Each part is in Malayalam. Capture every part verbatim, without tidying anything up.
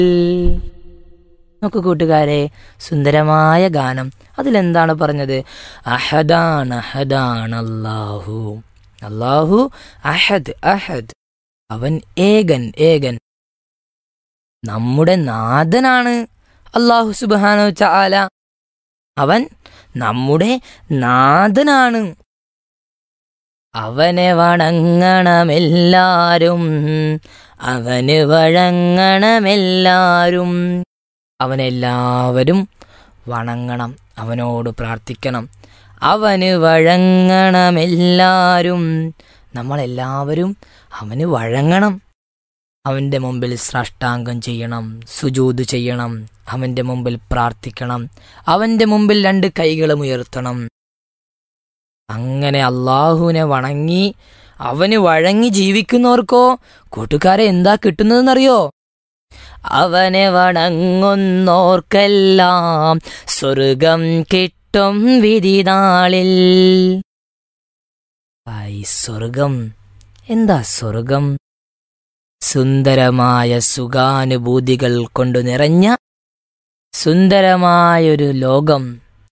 നോക്കൂ കൂട്ടുകാരെ, സുന്ദരമായ ഗാനം. അതിലെന്താണ് പറഞ്ഞത്? അഹദാൻ അഹദാൻ അല്ലാഹു. അല്ലാഹു അഹദ് അഹദ്, അവൻ ഏകൻ ഏകൻ. നമ്മുടെ നാഥനാണ് അല്ലാഹു സുബ്ഹാനഹു വ തആല. അവൻ നമ്മുടെ നാഥനാണ്. അവനെ വണങ്ങണമെല്ലാരും, അവന് വഴങ്ങണമെല്ലാരും. അവനെല്ലാവരും വണങ്ങണം, അവനോട് പ്രാർത്ഥിക്കണം. അവന് വഴങ്ങണമെല്ലാരും, നമ്മളെല്ലാവരും അവന് വഴങ്ങണം. അവൻ്റെ മുമ്പിൽ സാഷ്ടാംഗം ചെയ്യണം, സുജൂദ് ചെയ്യണം, അവൻ്റെ മുമ്പിൽ പ്രാർത്ഥിക്കണം, അവൻ്റെ മുമ്പിൽ രണ്ട് കൈകളും ഉയർത്തണം. അങ്ങനെ അള്ളാഹുവിനെ വണങ്ങി അവന് വഴങ്ങി ജീവിക്കുന്നവർക്കോ കൂട്ടുകാരെ എന്താ കിട്ടുന്നതെന്നറിയോ? അവനെ വണങ്ങുന്നോർക്കെല്ലാം സ്വർഗം കിട്ടും വിധി നാളിൽ. ആയി സ്വർഗം, എന്താ സ്വർഗം? സുന്ദരമായ സുഖാനുഭൂതികൾ കൊണ്ടു നിറഞ്ഞ സുന്ദരമായൊരു ലോകം.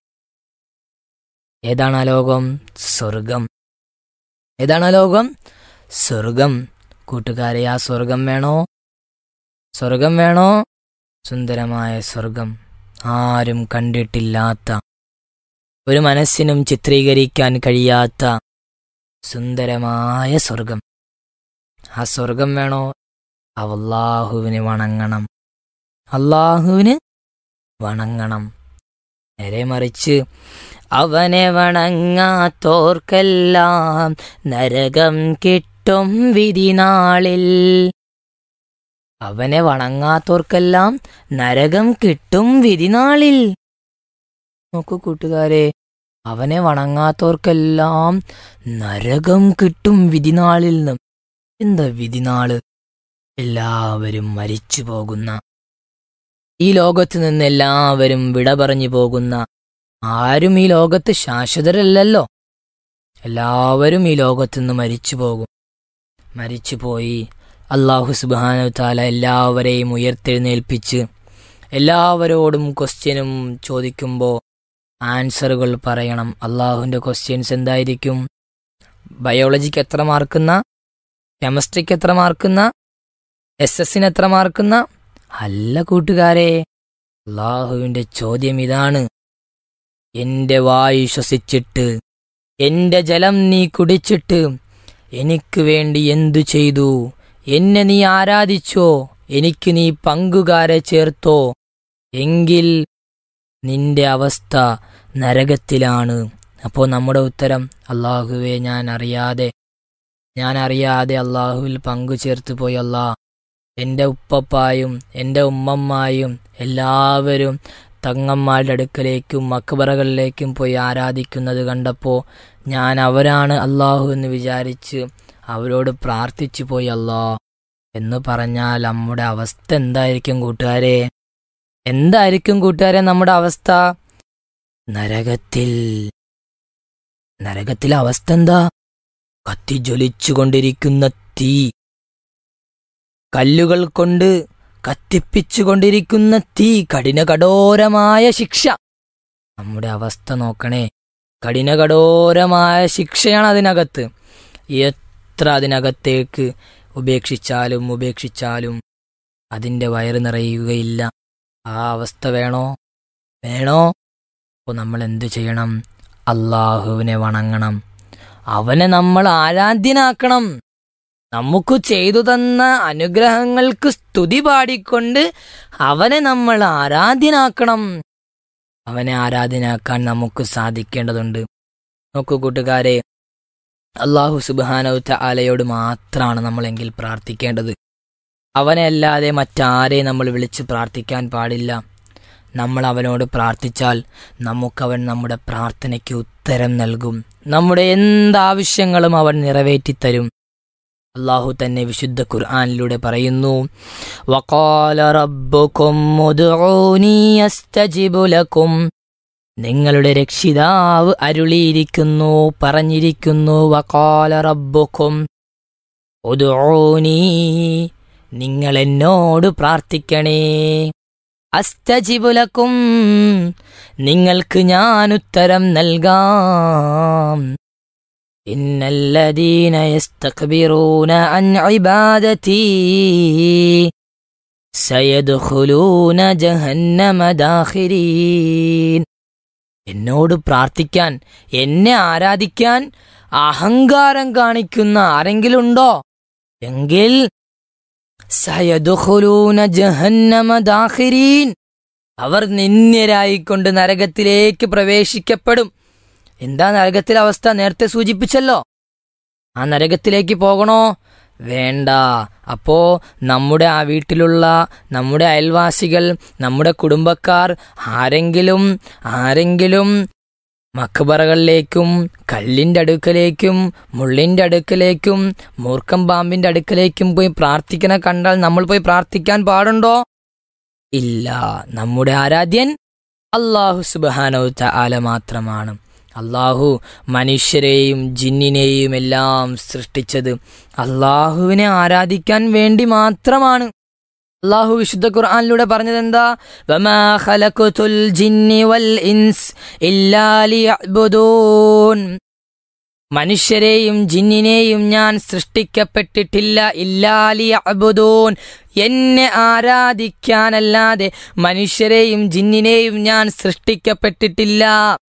ഏതാണ് ആ ലോകം? സ്വർഗം. ഏതാണ് ആ ലോകം? സ്വർഗം. കൂട്ടുകാരെ, ആ സ്വർഗം വേണോ? സ്വർഗം വേണോ? സുന്ദരമായ സ്വർഗം, ആരും കണ്ടിട്ടില്ലാത്ത, ഒരു മനസ്സിനും ചിത്രീകരിക്കാൻ കഴിയാത്ത സുന്ദരമായ സ്വർഗം. ആ സ്വർഗം വേണോ? അല്ലാഹുവിന് വണങ്ങണം, അല്ലാഹുവിന് വണങ്ങണം. നേരെ മറിച്ച് അവനെ വണങ്ങാത്തോർക്കെല്ലാം നരകം കിട്ടും വിധി നാളിൽ. അവനെ വണങ്ങാത്തോർക്കെല്ലാം നരകം കിട്ടും വിധി നാളിൽ. നോക്കൂ കൂട്ടുകാരെ, അവനെ വണങ്ങാത്തോർക്കെല്ലാം നരകം കിട്ടും വിധിനാളിൽ നിന്നും. എന്താ വിധിനാള്? എല്ലാവരും മരിച്ചു പോകുന്ന, ഈ ലോകത്ത് നിന്ന് എല്ലാവരും വിട പറഞ്ഞു പോകുന്ന. ആരും ഈ ലോകത്ത് ശാശ്വതരല്ലല്ലോ. എല്ലാവരും ഈ ലോകത്ത് നിന്ന് മരിച്ചു പോകും. മരിച്ചുപോയി അല്ലാഹു സുബ്ഹാനഹു വ തആല എല്ലാവരെയും ഉയർത്തെഴുന്നേൽപ്പിച്ച് എല്ലാവരോടും ക്വസ്റ്റ്യനും ചോദിക്കുമ്പോൾ ആൻസറുകൾ പറയണം. അള്ളാഹുവിൻ്റെ ക്വസ്റ്റ്യൻസ് എന്തായിരിക്കും? ബയോളജിക്ക് എത്ര മാർക്കുന്ന, കെമിസ്ട്രിക്ക് എത്ര മാർക്കുന്ന, എസ് എസിന് എത്ര മാർക്കുന്ന? അല്ല കൂട്ടുകാരെ, അള്ളാഹുവിൻ്റെ ചോദ്യം ഇതാണ്: എന്റെ വായു ശ്വസിച്ചിട്ട്, എന്റെ ജലം നീ കുടിച്ചിട്ട് എനിക്ക് വേണ്ടി എന്തു ചെയ്തു? എന്നെ നീ ആരാധിച്ചോ? എനിക്ക് നീ പങ്കുകാരെ ചേർത്തോ? എങ്കിൽ നിന്റെ അവസ്ഥ നരകത്തിലാണ്. അപ്പോൾ നമ്മുടെ ഉത്തരം, അള്ളാഹുവേ, ഞാൻ അറിയാതെ ഞാൻ അറിയാതെ അള്ളാഹുവിൽ പങ്കു ചേർത്ത് പോയി. അല്ലാ, എൻ്റെ ഉപ്പപ്പായും എൻ്റെ ഉമ്മമ്മായും എല്ലാവരും തങ്ങന്മാരുടെ അടുക്കലേക്കും മക്ബറകളിലേക്കും പോയി ആരാധിക്കുന്നത് കണ്ടപ്പോൾ ഞാൻ അവരാണ് അള്ളാഹു എന്ന് വിചാരിച്ച് അവരോട് പ്രാർത്ഥിച്ചു പോയി അല്ലാ എന്ന് പറഞ്ഞാൽ നമ്മുടെ അവസ്ഥ എന്തായിരിക്കും കൂട്ടുകാരെ? എന്തായിരിക്കും കൂട്ടുകാരെ നമ്മുടെ അവസ്ഥ? നരകത്തിൽ. നരകത്തിലെ അവസ്ഥ എന്താ? കത്തിജ്വലിച്ചുകൊണ്ടിരിക്കുന്ന തീ, കല്ലുകൾ കൊണ്ട് കത്തിപ്പിച്ചുകൊണ്ടിരിക്കുന്ന തീ, കഠിനകഠോരമായ ശിക്ഷ. നമ്മുടെ അവസ്ഥ നോക്കണേ, കഠിനകഠോരമായ ശിക്ഷയാണ് അതിനകത്ത്. എത്ര അതിനകത്തേക്ക് ഉപേക്ഷിച്ചാലും ഉപേക്ഷിച്ചാലും അതിൻ്റെ വയറ് നിറയുകയില്ല. ആ അവസ്ഥ വേണോ? വേണോ? അപ്പോൾ നമ്മൾ എന്തു ചെയ്യണം? അള്ളാഹുവിനെ വണങ്ങണം, അവനെ നമ്മൾ ആരാധ്യനാക്കണം. നമുക്ക് ചെയ്തു തന്ന അനുഗ്രഹങ്ങൾക്ക് സ്തുതി പാടിക്കൊണ്ട് അവനെ നമ്മൾ ആരാധ്യനാക്കണം. അവനെ ആരാധ്യനാക്കാൻ നമുക്ക് സാധിക്കേണ്ടതുണ്ട്. നോക്കൂ കൂട്ടുകാരെ, അല്ലാഹു സുബ്ഹാനഹു വ തആലയോട് മാത്രമാണ് നമ്മളെങ്കിൽ പ്രാർത്ഥിക്കേണ്ടത്. അവനെ അല്ലാതെ മറ്റാരെയും നമ്മൾ വിളിച്ച് പ്രാർത്ഥിക്കാൻ പാടില്ല. നമ്മൾ അവനോട് പ്രാർത്ഥിച്ചാൽ നമുക്കവൻ നമ്മുടെ പ്രാർത്ഥനയ്ക്ക് ഉത്തരം നൽകും. നമ്മുടെ എന്താവശ്യങ്ങളും അവൻ നിറവേറ്റിത്തരും. അല്ലാഹു തന്നെ വിശുദ്ധ ഖുർആനിലൂടെ പറയുന്നു, വഖാല റബ്ബുകും ഉദ്ഊനി അസ്തജിബു ലക്കും. നിങ്ങളുടെ രക്ഷിതാവ് അരുളിയിരിക്കുന്നു, പറഞ്ഞിരിക്കുന്നു, വഖാല റബ്ബുകും ഉദ്ഊനി, നിങ്ങൾ എന്നോട് പ്രാർത്ഥിക്കണേ. അസ്തജിബു ലക്കും, നിങ്ങൾക്ക് ഞാൻ ഉത്തരം നൽകാം. ഇന്നല്ലദീന യസ്തക്ബിറൂന അൻ ഇബാദതീ സയദ്ഖുലൂന ജഹന്നമ ദാഖിരീൻ. എന്നോട് പ്രാർത്ഥിക്കാൻ, എന്നെ ആരാധിക്കാൻ അഹങ്കാരം കാണിക്കുന്ന ആരെങ്കിലും ഉണ്ടോ എങ്കിൽ സയദ്ഖുലൂന ജഹന്നമ ദാഖിരീൻ, അവർ നിന്ദ്യരായിക്കൊണ്ട് നരകത്തിലേക്ക് പ്രവേശിക്കപ്പെടും. എന്താ നരകത്തിലെ അവസ്ഥ? നേരത്തെ സൂചിപ്പിച്ചല്ലോ. ആ നരകത്തിലേക്ക് പോകണോ? വേണ്ട. അപ്പോ നമ്മുടെ ആ വീട്ടിലുള്ള നമ്മുടെ അയൽവാസികൾ, നമ്മുടെ കുടുംബക്കാർ ആരെങ്കിലും ആരെങ്കിലും മക്ബറകളിലേക്കും കല്ലിൻ്റെ അടുക്കലേക്കും മുള്ളിൻ്റെ അടുക്കലേക്കും മൂർഖം പാമ്പിൻ്റെ അടുക്കലേക്കും പോയി പ്രാർത്ഥിക്കണ കണ്ടാൽ നമ്മൾ പോയി പ്രാർത്ഥിക്കാൻ പാടുണ്ടോ? ഇല്ല. നമ്മുടെ ആരാധ്യൻ അല്ലാഹു സുബ്ഹാനഹു തആല മാത്രമാണ്. അല്ലാഹു മനുഷ്യരെയും ജിന്നിനെയും എല്ലാം സൃഷ്ടിച്ചത് അല്ലാഹുവിനെ ആരാധിക്കാൻ വേണ്ടി മാത്രമാണ്. അല്ലാഹു വിശുദ്ധ ഖുർആനിലൂടെ പറഞ്ഞതെന്താ? വമാ ഖലഖതുൽ ജിന്നി വൽ ഇൻസ് ഇല്ലാ ലിയഅ്ബുദൂൻ. മനുഷ്യരെയും ജിന്നിനെയും ഞാൻ സൃഷ്ടിക്കപ്പെട്ടിട്ടില്ല ഇല്ലാ ലിയഅ്ബുദൂൻ, എന്നെ ആരാധിക്കാനല്ലാതെ മനുഷ്യരെയും ജിന്നിനെയും ഞാൻ സൃഷ്ടിക്കപ്പെട്ടിട്ടില്ല.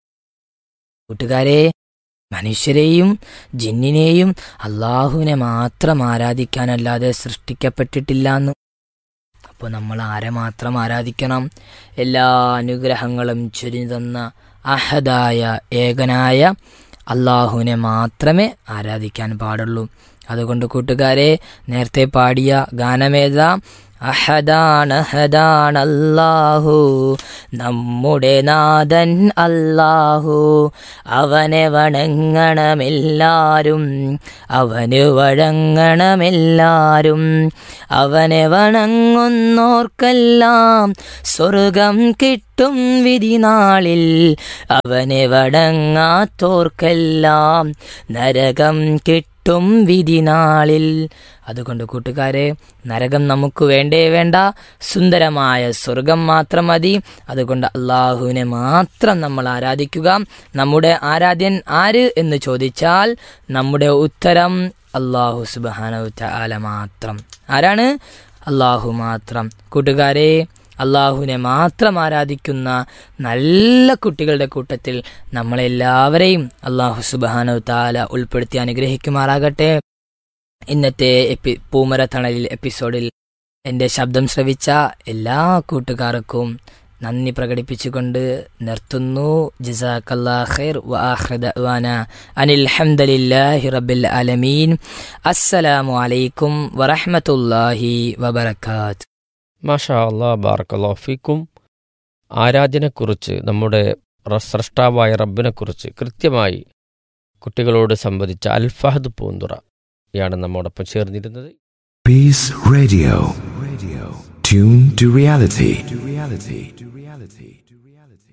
കൂട്ടുകാരെ, മനുഷ്യരെയും ജിന്നിനെയും അള്ളാഹുവിനെ മാത്രം ആരാധിക്കാനല്ലാതെ സൃഷ്ടിക്കപ്പെട്ടിട്ടില്ല എന്ന്. അപ്പോൾ നമ്മൾ ആരെ മാത്രം ആരാധിക്കണം? എല്ലാ അനുഗ്രഹങ്ങളും ചൊരിഞ്ഞു തന്ന അഹദായ ഏകനായ അള്ളാഹുവിനെ മാത്രമേ ആരാധിക്കാൻ പാടുള്ളൂ. അതുകൊണ്ട് കൂട്ടുകാരെ, നേരത്തെ പാടിയ ഗാനമേതാ? അഹദാണ് അഹദാണ് അല്ലാഹു, നമ്മുടെ നാഥൻ അല്ലാഹു, അവനെ വണങ്ങണമെല്ലാരും, അവന് വഴങ്ങണമെല്ലാരും, അവനെ വണങ്ങുന്നോർക്കെല്ലാം സ്വർഗം കിട്ടും വിധി നാളിൽ, അവനെ വണങ്ങാത്തോർക്കെല്ലാം നരകം കിട്ടും വിധി നാളിൽ. അതുകൊണ്ട് കൂട്ടുകാരെ, നരകം നമുക്ക് വേണ്ടേ വേണ്ട, സുന്ദരമായ സ്വർഗം മാത്രം മതി. അതുകൊണ്ട് അള്ളാഹുവിനെ മാത്രം നമ്മൾ ആരാധിക്കുക. നമ്മുടെ ആരാധ്യൻ ആര് എന്ന് ചോദിച്ചാൽ നമ്മുടെ ഉത്തരം അല്ലാഹു സുബ്ഹാനഹു തആല മാത്രം. ആരാണ്? അല്ലാഹു മാത്രം. കൂട്ടുകാരെ, അള്ളാഹുവിനെ മാത്രം ആരാധിക്കുന്ന നല്ല കുട്ടികളുടെ കൂട്ടത്തിൽ നമ്മളെല്ലാവരെയും അല്ലാഹു സുബ്ഹാനഹു തആല ഉൾപ്പെടുത്തി അനുഗ്രഹിക്കുമാറാകട്ടെ. ഇന്നത്തെ എപ്പി പൂമര തണലിൽ എപ്പിസോഡിൽ എൻ്റെ ശബ്ദം ശ്രവിച്ച എല്ലാ കൂട്ടുകാർക്കും നന്ദി പ്രകടിപ്പിച്ചുകൊണ്ട് നിർത്തുന്നു. ജസാക്കല്ലാഹു ഖൈർ വ ആഖിറു ദഅ്വാനാ അനിൽ ഹംദുലില്ലാഹി റബ്ബിൽ ആലമീൻ. അസ്സലാമു അലൈക്കും വറഹ്മത്തുള്ളാഹി വബറകാത്ത്. മാഷാ അല്ലാ, ബാറക്കല്ലാഹു ഫീക്കും. ആരാധനയെക്കുറിച്ച്, നമ്മുടെ സ്രഷ്ടാവായ റബ്ബിനെക്കുറിച്ച് കൃത്യമായി കുട്ടികളോട് സംവദിച്ച അൽഫഹദ് പൂന്തുറ യാണ് നമ്മോടൊപ്പം ചേർന്നിരുന്നത്. Peace Radio. Radio. Tune to reality. To reality. To reality. To reality.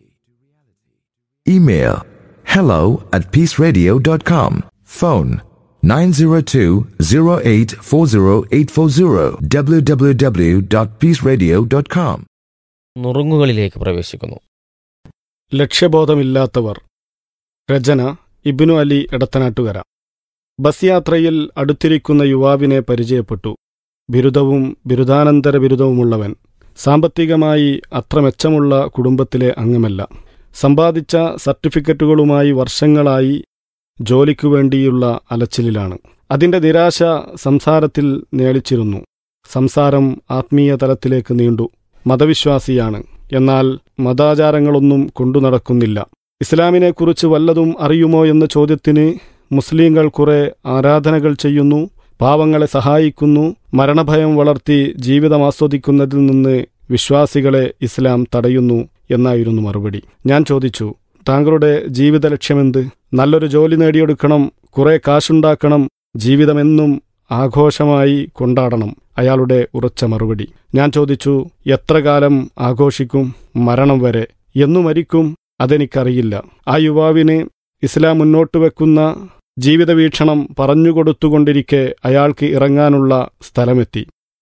Email hello at peaceradio dot com. Phone nine zero two zero eight four zero eight four zero. w w w dot peace radio dot com. നുറുങ്ങുകളിലേക്ക് പ്രവേശിക്കുന്നു. ലക്ഷ്യബോധമില്ലാത്തവർ. രചന ഇബ്നു അലി എടത്തനാട്ടുകര. ബസ് യാത്രയിൽ അടുത്തിരിക്കുന്ന യുവാവിനെ പരിചയപ്പെട്ടു. ബിരുദവും ബിരുദാനന്തര ബിരുദവുമുള്ളവൻ. സാമ്പത്തികമായി അത്ര മെച്ചമുള്ള കുടുംബത്തിലെ അംഗമല്ല. സമ്പാദിച്ച സർട്ടിഫിക്കറ്റുകളുമായി വർഷങ്ങളായി ജോലിക്കു വേണ്ടിയുള്ള അലച്ചിലിലാണ്. അതിൻ്റെ നിരാശ സംസാരത്തിൽ നേളിച്ചിരുന്നു. സംസാരം ആത്മീയ തലത്തിലേക്ക് നീണ്ടു. മതവിശ്വാസിയാണ്, എന്നാൽ മതാചാരങ്ങളൊന്നും കൊണ്ടു നടക്കുന്നില്ല. ഇസ്ലാമിനെക്കുറിച്ച് വല്ലതും അറിയുമോ എന്ന ചോദ്യത്തിന് മുസ്ലിങ്ങൾ കുറെ ആരാധനകൾ ചെയ്യുന്നു, പാവങ്ങളെ സഹായിക്കുന്നു, മരണഭയം വളർത്തി ജീവിതം ആസ്വദിക്കുന്നതിൽ നിന്ന് വിശ്വാസികളെ ഇസ്ലാം തടയുന്നു എന്നായിരുന്നു മറുപടി. ഞാൻ ചോദിച്ചു, താങ്കളുടെ ജീവിത ലക്ഷ്യമെന്ത്? നല്ലൊരു ജോലി നേടിയെടുക്കണം, കുറെ കാശുണ്ടാക്കണം, ജീവിതമെന്നും ആഘോഷമായി കൊണ്ടാടണം. അയാളുടെ ഉറച്ച മറുപടി. ഞാൻ ചോദിച്ചു, എത്ര കാലം ആഘോഷിക്കും? മരണം വരെ. എന്നു മരിക്കും? അതെനിക്കറിയില്ല. ആ യുവാവിന് ഇസ്ലാം മുന്നോട്ട് വെക്കുന്ന ജീവിതവീക്ഷണം പറഞ്ഞുകൊടുത്തുകൊണ്ടിരിക്കെ അയാൾക്ക് ഇറങ്ങാനുള്ള സ്ഥലമെത്തി.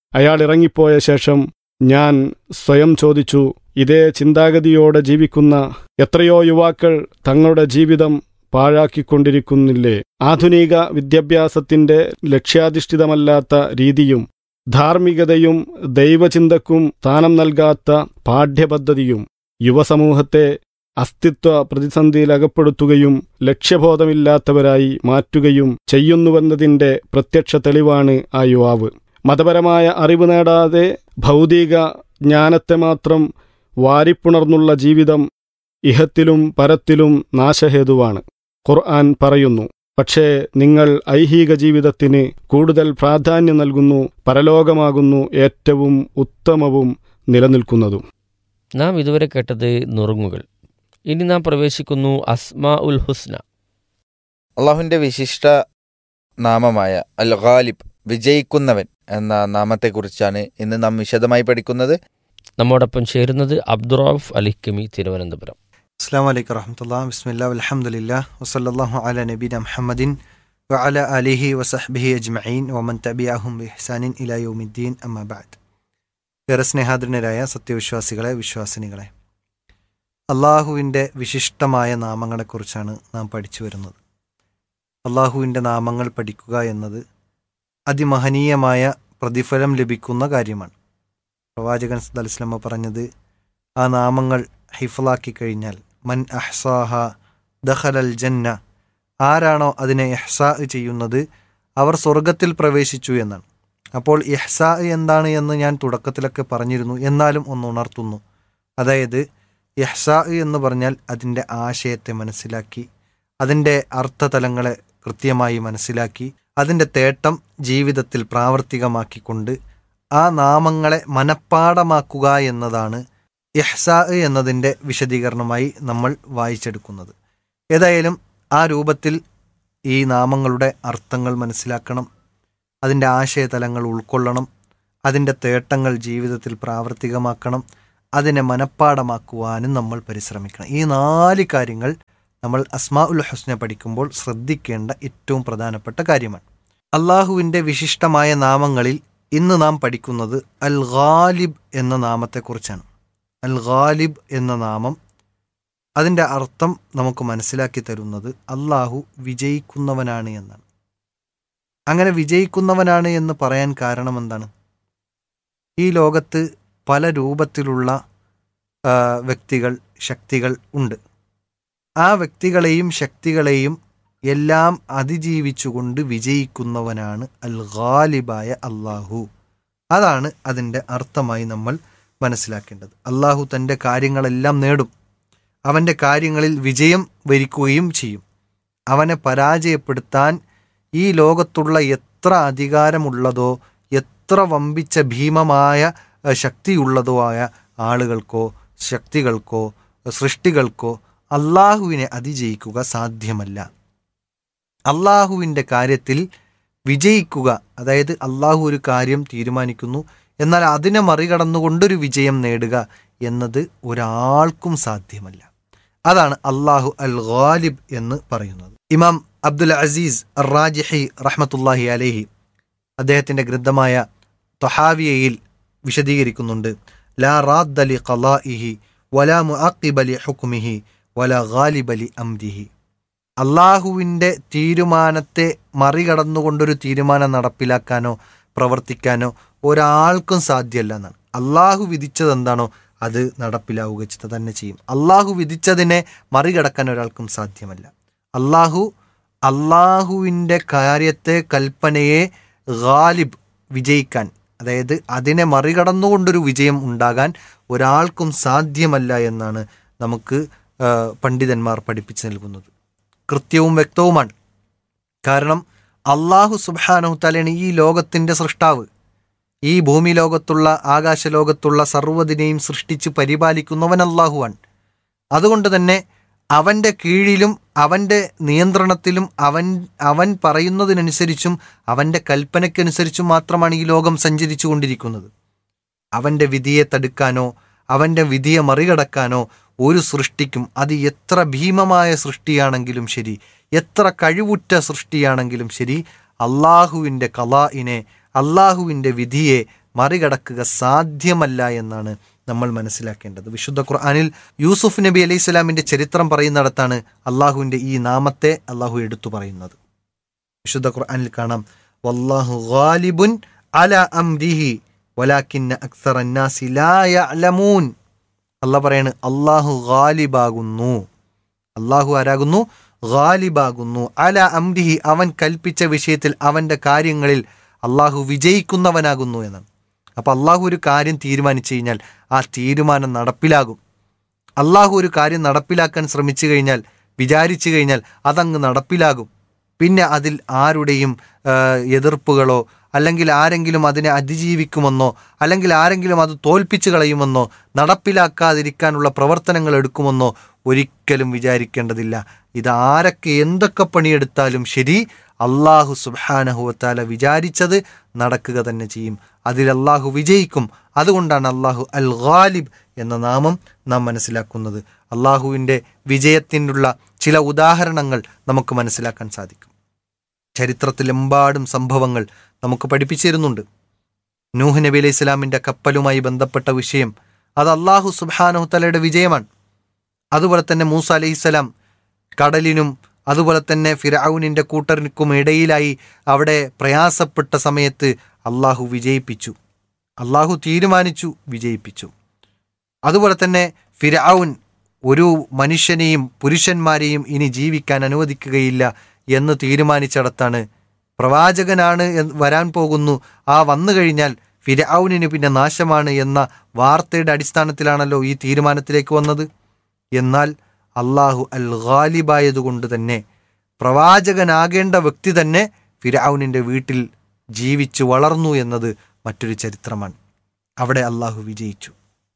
അയാൾ ഇറങ്ങിപ്പോയ ശേഷം ഞാൻ സ്വയം ചോദിച്ചു, ഇതേ ചിന്താഗതിയോടെ ജീവിക്കുന്ന എത്രയോ യുവാക്കൾ തങ്ങളുടെ ജീവിതം പാഴാക്കിക്കൊണ്ടിരിക്കുന്നില്ലേ? ആധുനിക വിദ്യാഭ്യാസത്തിന്റെ ലക്ഷ്യാധിഷ്ഠിതമല്ലാത്ത രീതിയും ധാർമ്മികതയും ദൈവചിന്തക്കും സ്ഥാനം നൽകാത്ത പാഠ്യപദ്ധതിയും യുവസമൂഹത്തെ അസ്തിത്വ പ്രതിസന്ധിയിലകപ്പെടുത്തുകയും ലക്ഷ്യബോധമില്ലാത്തവരായി മാറ്റുകയും ചെയ്യുന്നുവെന്നതിന്റെ പ്രത്യക്ഷ തെളിവാണ് ആ യുവാവ്. മതപരമായ അറിവ് നേടാതെ ഭൗതിക ജ്ഞാനത്തെ മാത്രം വാരിപ്പുണർന്നുള്ള ജീവിതം ഇഹത്തിലും പരത്തിലും നാശഹേതുവാണ്. ഖുർആൻ പറയുന്നു, പക്ഷേ നിങ്ങൾ ഐഹിക ജീവിതത്തിന് കൂടുതൽ പ്രാധാന്യം നൽകുന്നു, പരലോകമാകുന്നു ഏറ്റവും ഉത്തമവും നിലനിൽക്കുന്നതും. നാം ഇതുവരെ കേട്ടത് നുറുങ്ങുകൾ. ഇനി നാം പ്രവേശിക്കുന്നു അസ്മാ ഉൽ ഹുസ്ന. അള്ളാഹുവിൻ്റെ വിശിഷ്ട നാമമായ അൽ ഗാലിബ്, വിജയിക്കുന്നവൻ എന്ന നാമത്തെക്കുറിച്ചാണ് ഇന്ന് നാം വിശദമായി പഠിക്കുന്നത്. നമ്മോടൊപ്പം ചേരുന്നത് അബ്ദുറൌഫ് അലിക്കമി, തിരുവനന്തപുരം. അസ്സാം വലൈക്കും വറഹ്മത്തുള്ളാഹി ബിസ്മില്ലാഹി വൽഹംദുലില്ലാഹി വസല്ലല്ലാഹു അലാ നബീന മുഹമ്മദിൻ വഅലാ ആലിഹി വസഹ്ബിഹി അജ്മഈൻ വമൻ തബിഅഹും ബിഇഹ്സാനിൻ ഇലാ യൗമിദ്ദീൻ അമ്മാ ബഅദ്. ഏറെ സ്നേഹാദരനരായ സത്യവിശ്വാസികളെ, വിശ്വാസിനികളെ, അള്ളാഹുവിൻ്റെ വിശിഷ്ടമായ നാമങ്ങളെക്കുറിച്ചാണ് നാം പഠിച്ചു വരുന്നത്. അള്ളാഹുവിൻ്റെ നാമങ്ങൾ പഠിക്കുക എന്നത് അതിമഹനീയമായ പ്രതിഫലം ലഭിക്കുന്ന കാര്യമാണ്. പ്രവാചകൻ സല്ലല്ലാഹു അലൈഹി വസല്ലം പറഞ്ഞത്, ആ നാമങ്ങൾ ഹിഫ്ളാക്കി കഴിഞ്ഞാൽ മൻ അഹ്സാഹ ദഖലൽ ജന്ന, ആരാണോ അതിനെ ഇഹ്സാ ചെയ്യുന്നത് അവർ സ്വർഗത്തിൽ പ്രവേശിച്ചു എന്നാണ്. അപ്പോൾ ഇഹ്സാ എന്താണ് എന്ന് ഞാൻ തുടക്കത്തിലൊക്കെ പറഞ്ഞിരുന്നു, എന്നാലും ഒന്ന് ഉണർത്തുന്നു. അതായത് ഇഹ്സാ എന്ന് പറഞ്ഞാൽ അതിൻ്റെ ആശയത്തെ മനസ്സിലാക്കി, അതിൻ്റെ അർത്ഥതലങ്ങളെ കൃത്യമായി മനസ്സിലാക്കി, അതിൻ്റെ തേട്ടം ജീവിതത്തിൽ പ്രാവർത്തികമാക്കിക്കൊണ്ട് ആ നാമങ്ങളെ മനഃപ്പാടമാക്കുക എന്നതാണ് ഇഹ്സാ എന്നതിൻ്റെ വിശദീകരണമായി നമ്മൾ വായിച്ചെടുക്കുന്നത്. ഏതായാലും ആ രൂപത്തിൽ ഈ നാമങ്ങളുടെ അർത്ഥങ്ങൾ മനസ്സിലാക്കണം, അതിൻ്റെ ആശയതലങ്ങൾ ഉൾക്കൊള്ളണം, അതിൻ്റെ തേട്ടങ്ങൾ ജീവിതത്തിൽ പ്രാവർത്തികമാക്കണം, അതിനെ മനഃപ്പാടമാക്കുവാനും നമ്മൾ പരിശ്രമിക്കണം. ഈ നാല് കാര്യങ്ങൾ നമ്മൾ അസ്മാ ഉൽ ഹുസ്ന പഠിക്കുമ്പോൾ ശ്രദ്ധിക്കേണ്ട ഏറ്റവും പ്രധാനപ്പെട്ട കാര്യമാണ്. അള്ളാഹുവിൻ്റെ വിശിഷ്ടമായ നാമങ്ങളിൽ ഇന്ന് നാം പഠിക്കുന്നത് അൽ ഗാലിബ് എന്ന നാമത്തെക്കുറിച്ചാണ്. അൽ ഗാലിബ് എന്ന നാമം, അതിൻ്റെ അർത്ഥം നമുക്ക് മനസ്സിലാക്കി തരുന്നത് അള്ളാഹു വിജയിക്കുന്നവനാണ് എന്നാണ്. അങ്ങനെ വിജയിക്കുന്നവനാണ് എന്ന് പറയാൻ കാരണം എന്താണ്? ഈ ലോകത്ത് പല രൂപത്തിലുള്ള വ്യക്തികൾ, ശക്തികൾ ഉണ്ട്. ആ വ്യക്തികളെയും ശക്തികളെയും എല്ലാം അതിജീവിച്ചുകൊണ്ട് വിജയിക്കുന്നവനാണ് അൽ ഗാലിബായ അള്ളാഹു. അതാണ് അതിൻ്റെ അർത്ഥമായി നമ്മൾ മനസ്സിലാക്കേണ്ടത്. അള്ളാഹു തൻ്റെ കാര്യങ്ങളെല്ലാം നേടും, അവൻ്റെ കാര്യങ്ങളിൽ വിജയം വരിക്കുകയും ചെയ്യും. അവനെ പരാജയപ്പെടുത്താൻ ഈ ലോകത്തുള്ള എത്ര അധികാരമുള്ളതോ എത്ര വമ്പിച്ച ഭീമമായ ശക്തിയുള്ളതോ ആയ ആളുകൾക്കോ ശക്തികൾക്കോ സൃഷ്ടികൾക്കോ അള്ളാഹുവിനെ അതിജയിക്കുക സാധ്യമല്ല. അള്ളാഹുവിൻ്റെ കാര്യത്തിൽ വിജയിക്കുക, അതായത് അള്ളാഹു ഒരു കാര്യം തീരുമാനിക്കുന്നു, എന്നാൽ അതിനെ മറികടന്നുകൊണ്ടൊരു വിജയം നേടുക എന്നത് ഒരാൾക്കും സാധ്യമല്ല. അതാണ് അള്ളാഹു അൽ ഗാലിബ് എന്ന് പറയുന്നത്. ഇമാം അബ്ദുൽ അസീസ് അർ-റാജിഹി റഹ്മത്തുള്ളാഹി അലൈഹി അദ്ദേഹത്തിൻ്റെ ഗ്രന്ഥമായ ത്വഹാവിയയിൽ വിശദീകരിക്കുന്നുണ്ട്, ലാ റാദ്ദ ലി ഖളാഇഹി വലാ മുഅഖിബ ലി ഹുക്മിഹി വലാ ഗാലിബ ലി അംരിഹി. അള്ളാഹുവിൻ്റെ തീരുമാനത്തെ മറികടന്നുകൊണ്ടൊരു തീരുമാനം നടപ്പിലാക്കാനോ പ്രവർത്തിക്കാനോ ഒരാൾക്കും സാധ്യമല്ല എന്നാണ്. അള്ളാഹു വിധിച്ചത് എന്താണോ അത് നടപ്പിലാവുക തന്നെ ചെയ്യും. അള്ളാഹു വിധിച്ചതിനെ മറികടക്കാൻ ഒരാൾക്കും സാധ്യമല്ല. അള്ളാഹു അള്ളാഹുവിൻ്റെ കാര്യത്തെ, കൽപ്പനയെ ഗാലിബ്, വിജയിക്കാൻ, അതായത് അതിനെ മറികടന്നുകൊണ്ടൊരു വിജയം ഉണ്ടാകാൻ ഒരാൾക്കും സാധ്യമല്ല എന്നാണ് നമുക്ക് പണ്ഡിതന്മാർ പഠിപ്പിച്ചു നൽകുന്നത്. കൃത്യവും വ്യക്തവുമാണ്. കാരണം അള്ളാഹു സുബ്ഹാനഹു തആലയാണ് ഈ ലോകത്തിൻ്റെ സൃഷ്ടാവ്. ഈ ഭൂമി ലോകത്തുള്ള ആകാശലോകത്തുള്ള സർവ്വതിനെയും സൃഷ്ടിച്ച് പരിപാലിക്കുന്നവൻ അള്ളാഹുവാണ്. അതുകൊണ്ട് തന്നെ അവൻ്റെ കീഴിലും അവൻ്റെ നിയന്ത്രണത്തിലും അവൻ അവൻ പറയുന്നതിനനുസരിച്ചും അവൻ്റെ കൽപ്പനയ്ക്കനുസരിച്ചും മാത്രമാണ് ഈ ലോകം സഞ്ചരിച്ചു കൊണ്ടിരിക്കുന്നത്. അവൻ്റെ വിധിയെ തടുക്കാനോ അവൻ്റെ വിധിയെ മറികടക്കാനോ ഒരു സൃഷ്ടിക്കും, അത് എത്ര ഭീമമായ സൃഷ്ടിയാണെങ്കിലും ശരി, എത്ര കഴിവുറ്റ സൃഷ്ടിയാണെങ്കിലും ശരി, അള്ളാഹുവിൻ്റെ ഖലാഇനെ, അള്ളാഹുവിൻ്റെ വിധിയെ മറികടക്കുക സാധ്യമല്ല എന്നാണ് നമ്മൾ മനസ്സിലാക്കേണ്ടത്. വിശുദ്ധ ഖുർആനിൽ യൂസുഫ് നബി അലൈഹി സ്വലാമിൻ്റെ ചരിത്രം പറയുന്നിടത്താണ് അള്ളാഹുവിൻ്റെ ഈ നാമത്തെ അള്ളാഹു എടുത്തു പറയുന്നത്. വിശുദ്ധ ഖുർആനിൽ കാണാം, വല്ലാഹു ഗാലിബുൻ അലാ അംരിഹി വലാകിന്ന അക്സറന്നാസി ലാ യഅലമൂൻ. അള്ളാഹ് പറയാണ്, അള്ളാഹു ഗാലിബാകുന്നു. അള്ളാഹു ആരാകുന്നു? ഗാലിബാകുന്നു. അലാ അംരിഹി, അവൻ കൽപ്പിച്ച വിഷയത്തിൽ, അവൻ്റെ കാര്യങ്ങളിൽ അള്ളാഹു വിജയിക്കുന്നവനാകുന്നു എന്നാണ്. അപ്പം അള്ളാഹു ഒരു കാര്യം തീരുമാനിച്ചു കഴിഞ്ഞാൽ ആ തീരുമാനം നടപ്പിലാകും. അള്ളാഹു ഒരു കാര്യം നടപ്പിലാക്കാൻ ശ്രമിച്ചു കഴിഞ്ഞാൽ, വിചാരിച്ചു കഴിഞ്ഞാൽ അതങ്ങ് നടപ്പിലാകും. പിന്നെ അതിൽ ആരുടെയും എതിർപ്പുകളോ അല്ലെങ്കിൽ ആരെങ്കിലും അതിനെ അതിജീവിക്കുമെന്നോ അല്ലെങ്കിൽ ആരെങ്കിലും അത് തോൽപ്പിച്ചു കളയുമെന്നോ നടപ്പിലാക്കാതിരിക്കാനുള്ള പ്രവർത്തനങ്ങൾ എടുക്കുമെന്നോ ഒരിക്കലും വിചാരിക്കേണ്ടതില്ല. ഇത് ആരൊക്കെ എന്തൊക്കെ പണിയെടുത്താലും ശരി, അള്ളാഹു സുബ്ഹാനഹു വതആല വിചാരിച്ചത് നടക്കുക തന്നെ ചെയ്യും. അതിൽ അള്ളാഹു വിജയിക്കും. അതുകൊണ്ടാണ് അള്ളാഹു അൽ ഗാലിബ് എന്ന നാമം നാം മനസ്സിലാക്കുന്നത്. അള്ളാഹുവിൻ്റെ വിജയത്തിനുള്ള ചില ഉദാഹരണങ്ങൾ നമുക്ക് മനസ്സിലാക്കാൻ സാധിക്കും. ചരിത്രത്തിലെമ്പാടും സംഭവങ്ങൾ നമുക്ക് പഠിപ്പിച്ചു തരുന്നുണ്ട്. നൂഹ് നബി അലൈഹി സ്വലാമിൻ്റെ കപ്പലുമായി ബന്ധപ്പെട്ട വിഷയം, അത് അള്ളാഹു സുബ്ഹാനഹു തആലയുടെ വിജയമാണ്. അതുപോലെ തന്നെ മൂസ അലൈഹിസ്സലാം കടലിനും അതുപോലെ തന്നെ ഫിർഔനിൻ്റെ കൂട്ടർക്കും ഇടയിലായി അവിടെ പ്രയാസപ്പെട്ട സമയത്ത് അള്ളാഹു വിജയിപ്പിച്ചു. അള്ളാഹു തീരുമാനിച്ചു, വിജയിപ്പിച്ചു. അതുപോലെ തന്നെ ഫിർഔൻ ഒരു മനുഷ്യനെയും പുരുഷന്മാരെയും ഇനി ജീവിക്കാൻ അനുവദിക്കുകയില്ല എന്ന് തീരുമാനിച്ചിടത്താണ് പ്രവാചകനാണ് വരാൻ പോകുന്നു, ആ വന്നു കഴിഞ്ഞാൽ ഫിർഔനിന് പിന്നെ നാശമാണ് എന്ന വാർത്തയുടെ അടിസ്ഥാനത്തിലാണല്ലോ ഈ തീരുമാനത്തിലേക്ക് വന്നത്. എന്നാൽ അള്ളാഹു അൽ ഗാലിബായതുകൊണ്ട് തന്നെ പ്രവാചകനാകേണ്ട വ്യക്തി തന്നെ ഫിർഔനിൻ്റെ വീട്ടിൽ ജീവിച്ചു വളർന്നു എന്നത് മറ്റൊരു ചരിത്രമാണ്. അവിടെ അള്ളാഹു വിജയിച്ചു.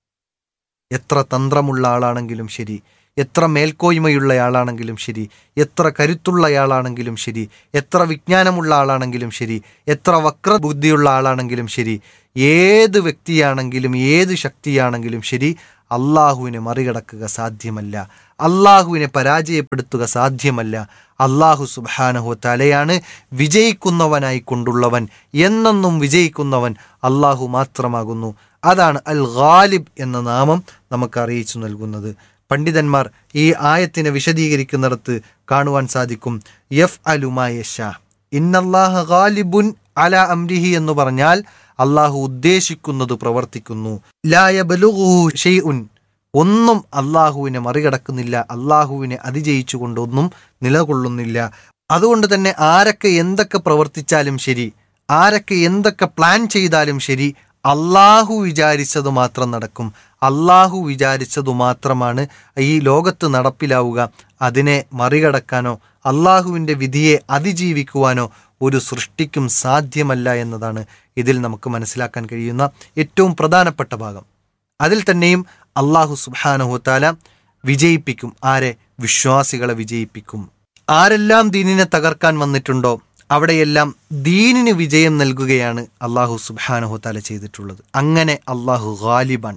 എത്ര തന്ത്രമുള്ള ആളാണെങ്കിലും ശരി, എത്ര മേൽക്കോയ്മയുള്ള ആളാണെങ്കിലും ശരി, എത്ര കരുത്തുള്ളയാളാണെങ്കിലും ശരി, എത്ര വിജ്ഞാനമുള്ള ആളാണെങ്കിലും ശരി, എത്ര വക്രബുദ്ധിയുള്ള ആളാണെങ്കിലും ശരി, ഏത് വ്യക്തിയാണെങ്കിലും ഏത് ശക്തിയാണെങ്കിലും ശരി, അള്ളാഹുവിനെ മറികടക്കുക സാധ്യമല്ല, അള്ളാഹുവിനെ പരാജയപ്പെടുത്തുക സാധ്യമല്ല. അള്ളാഹു സുബ്ഹാനഹു തആലയാണ് വിജയിക്കുന്നവനായി കൊണ്ടുള്ളവൻ, എന്നെന്നും വിജയിക്കുന്നവൻ അള്ളാഹു മാത്രമാകുന്നു. അതാണ് അൽ ഗാലിബ് എന്ന നാമം നമുക്ക് അറിയിച്ചു നൽകുന്നത്. പണ്ഡിതന്മാർ ഈ ആയത്തിനെ വിശദീകരിക്കുന്നിടത്ത് കാണുവാൻ സാധിക്കും, യഫ് അലുമാ യശാ ഇന്നല്ലാഹ ഗാലിബുൻ അലാ അംരിഹി എന്ന് പറഞ്ഞാൽ അള്ളാഹു ഉദ്ദേശിക്കുന്നത് പ്രവർത്തിക്കുന്നു. ലാ യബ്ലുഗുഹു ഷൈഉൻ, ഒന്നും അള്ളാഹുവിനെ മറികടക്കുന്നില്ല, അള്ളാഹുവിനെ അതിജയിച്ചുകൊണ്ടൊന്നും നിലകൊള്ളുന്നില്ല. അതുകൊണ്ട് തന്നെ ആരൊക്കെ എന്തൊക്കെ പ്രവർത്തിച്ചാലും ശരി, ആരൊക്കെ എന്തൊക്കെ പ്ലാൻ ചെയ്താലും ശരി, അള്ളാഹു വിചാരിച്ചത് മാത്രം നടക്കും. അള്ളാഹു വിചാരിച്ചതു മാത്രമാണ് ഈ ലോകത്ത് നടപ്പിലാവുക. അതിനെ മറികടക്കാനോ അള്ളാഹുവിൻ്റെ വിധിയെ അതിജീവിക്കുവാനോ ഒരു സൃഷ്ടിക്കും സാധ്യമല്ല എന്നതാണ് ഇതിൽ നമുക്ക് മനസ്സിലാക്കാൻ കഴിയുന്ന ഏറ്റവും പ്രധാനപ്പെട്ട ഭാഗം. അതിൽ തന്നെയും അള്ളാഹു സുബ്ഹാനഹു തആല വിജയിപ്പിക്കും. ആരെ? വിശ്വാസികളെ വിജയിപ്പിക്കും. ആരെല്ലാം ദീനിനെ തകർക്കാൻ വന്നിട്ടുണ്ടോ അവിടെയെല്ലാം ദീനിന് വിജയം നൽകുകയാണ് അള്ളാഹു സുബ്ഹാനഹു തആല ചെയ്തിട്ടുള്ളത്. അങ്ങനെ അള്ളാഹു ഗാലിബാൻ.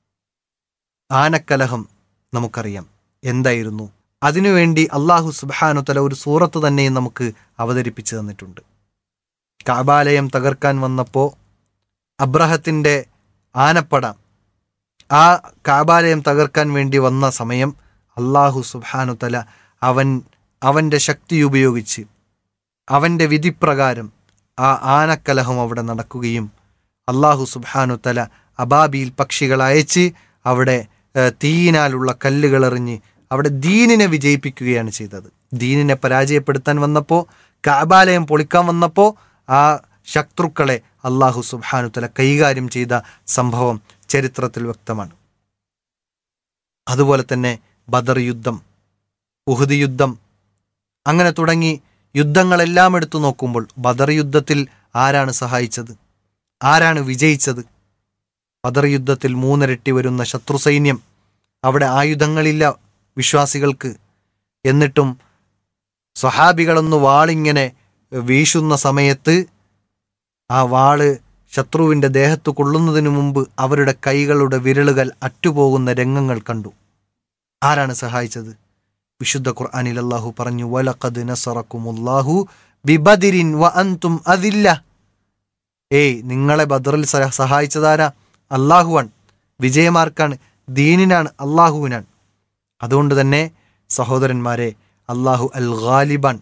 ആനക്കലഹം നമുക്കറിയാം എന്തായിരുന്നു. അതിനുവേണ്ടി അള്ളാഹു സുബ്ഹാനഹു തആല ഒരു സൂറത്ത് തന്നെ നമുക്ക് അവതരിപ്പിച്ചു തന്നിട്ടുണ്ട്. കഅബാലയം തകർക്കാൻ വന്നപ്പോൾ അബ്രഹത്തിൻ്റെ ആനപ്പട ആ കഅബാലയം തകർക്കാൻ വേണ്ടി വന്ന സമയം അള്ളാഹു സുബ്ഹാനഹു തആല അവൻ അവൻ്റെ ശക്തി ഉപയോഗിച്ച് അവൻ്റെ വിധിപ്രകാരം ആ ആനക്കലഹം അവിടെ നടക്കുകയും അള്ളാഹു സുബ്ഹാനഹു തആല അബാബീൽ പക്ഷികൾ അയച്ച് അവിടെ തീയിനാലുള്ള കല്ലുകൾ എറിഞ്ഞ് അവിടെ ദീനിനെ വിജയിപ്പിക്കുകയാണ് ചെയ്തത്. ദീനിനെ പരാജയപ്പെടുത്താൻ വന്നപ്പോൾ, കഅബാലയം പൊളിക്കാൻ വന്നപ്പോൾ ആ ശത്രുക്കളെ അള്ളാഹു സുബ്ഹാനഹു തആല കൈകാര്യം ചെയ്ത സംഭവം ചരിത്രത്തിൽ വ്യക്തമാണ്. അതുപോലെ തന്നെ ബദർ യുദ്ധം, ഉഹുദ് യുദ്ധം, അങ്ങനെ തുടങ്ങി യുദ്ധങ്ങളെല്ലാം എടുത്തു നോക്കുമ്പോൾ ബദർ യുദ്ധത്തിൽ ആരാണ് സഹായിച്ചത്? ആരാണ് വിജയിച്ചത്? ബദർ യുദ്ധത്തിൽ മൂന്നിരട്ടി വരുന്ന ശത്രു സൈന്യം, അവിടെ ആയുധങ്ങളില്ല വിശ്വാസികൾക്ക്. എന്നിട്ടും സ്വഹാബികളൊന്ന് വാളിങ്ങനെ വീശുന്ന സമയത്ത് ആ വാള് ശത്രുവിൻ്റെ ദേഹത്ത് കൊള്ളുന്നതിനു മുമ്പ് അവരുടെ കൈകളുടെ വിരലുകൾ അറ്റുപോകുന്ന രംഗങ്ങൾ കണ്ടു. ആരാണ് സഹായിച്ചത്? വിശുദ്ധ ഖുർആനിൽ അല്ലാഹു പറഞ്ഞു, വലഖദ് നസറക്കുമുല്ലാഹു ബിബദരിൻ വഅൻതും അദില്ല. ഏയ് നിങ്ങളെ ബദറിൽ സഹ- സഹായിച്ചതാരാ? അള്ളാഹുവാണ്. വിജയമാർക്കാണ്? ദീനിനാണ്, അള്ളാഹുവിനാണ്. അതുകൊണ്ട് തന്നെ സഹോദരന്മാരെ, അള്ളാഹു അൽ ഗാലിബാൻ.